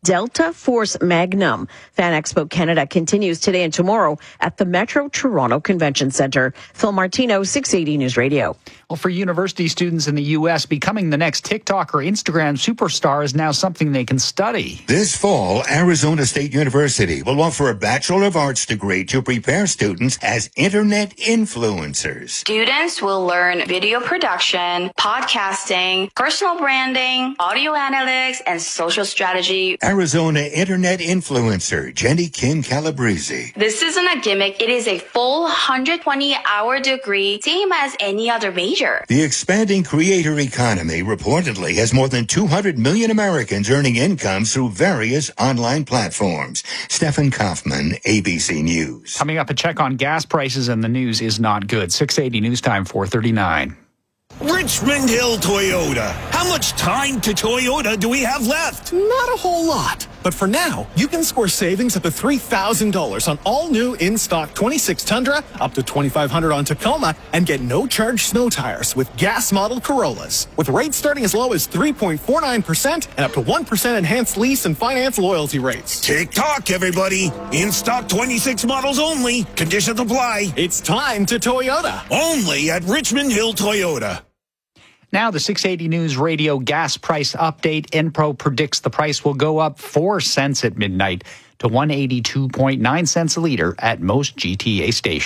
Speaker 22: Delta Force Magnum. Fan Expo Canada continues today and tomorrow at the Metro Toronto Convention Centre. Phil Martino, six eighty News Radio.
Speaker 20: Well, for university students in the U S, becoming the next TikTok or Instagram superstar is now something they can study.
Speaker 1: This fall, Arizona State University will offer a Bachelor of Arts degree to prepare students as internet influencers.
Speaker 9: Students will learn video production, podcasting, personal branding, audio analytics, and social strategy.
Speaker 1: Arizona internet influencer Jenny Kim Calabrese.
Speaker 9: This isn't a gimmick. It is a full one hundred twenty hour degree, same as any other major.
Speaker 1: The expanding creator economy reportedly has more than two hundred million Americans earning incomes through various online platforms. Stefan Kaufman, A B C News.
Speaker 20: Coming up, a check on gas prices and the news is not good. six eighty News Time, four thirty-nine.
Speaker 11: Richmond Hill Toyota. How much time to Toyota do we have left?
Speaker 14: Not a whole lot. But for now, you can score savings up to three thousand dollars on all new in-stock twenty-six Tundra, up to twenty-five hundred dollars on Tacoma, and get no-charge snow tires with gas model Corollas. With rates starting as low as three point four nine percent and up to one percent enhanced lease and finance loyalty rates.
Speaker 11: Tick-tock, everybody. In-stock twenty-six models only. Conditions apply.
Speaker 14: It's time to Toyota.
Speaker 11: Only at Richmond Hill Toyota.
Speaker 20: Now, the six eighty News Radio gas price update. Enpro predicts the price will go up four cents at midnight to one hundred eighty-two point nine cents a liter at most G T A stations.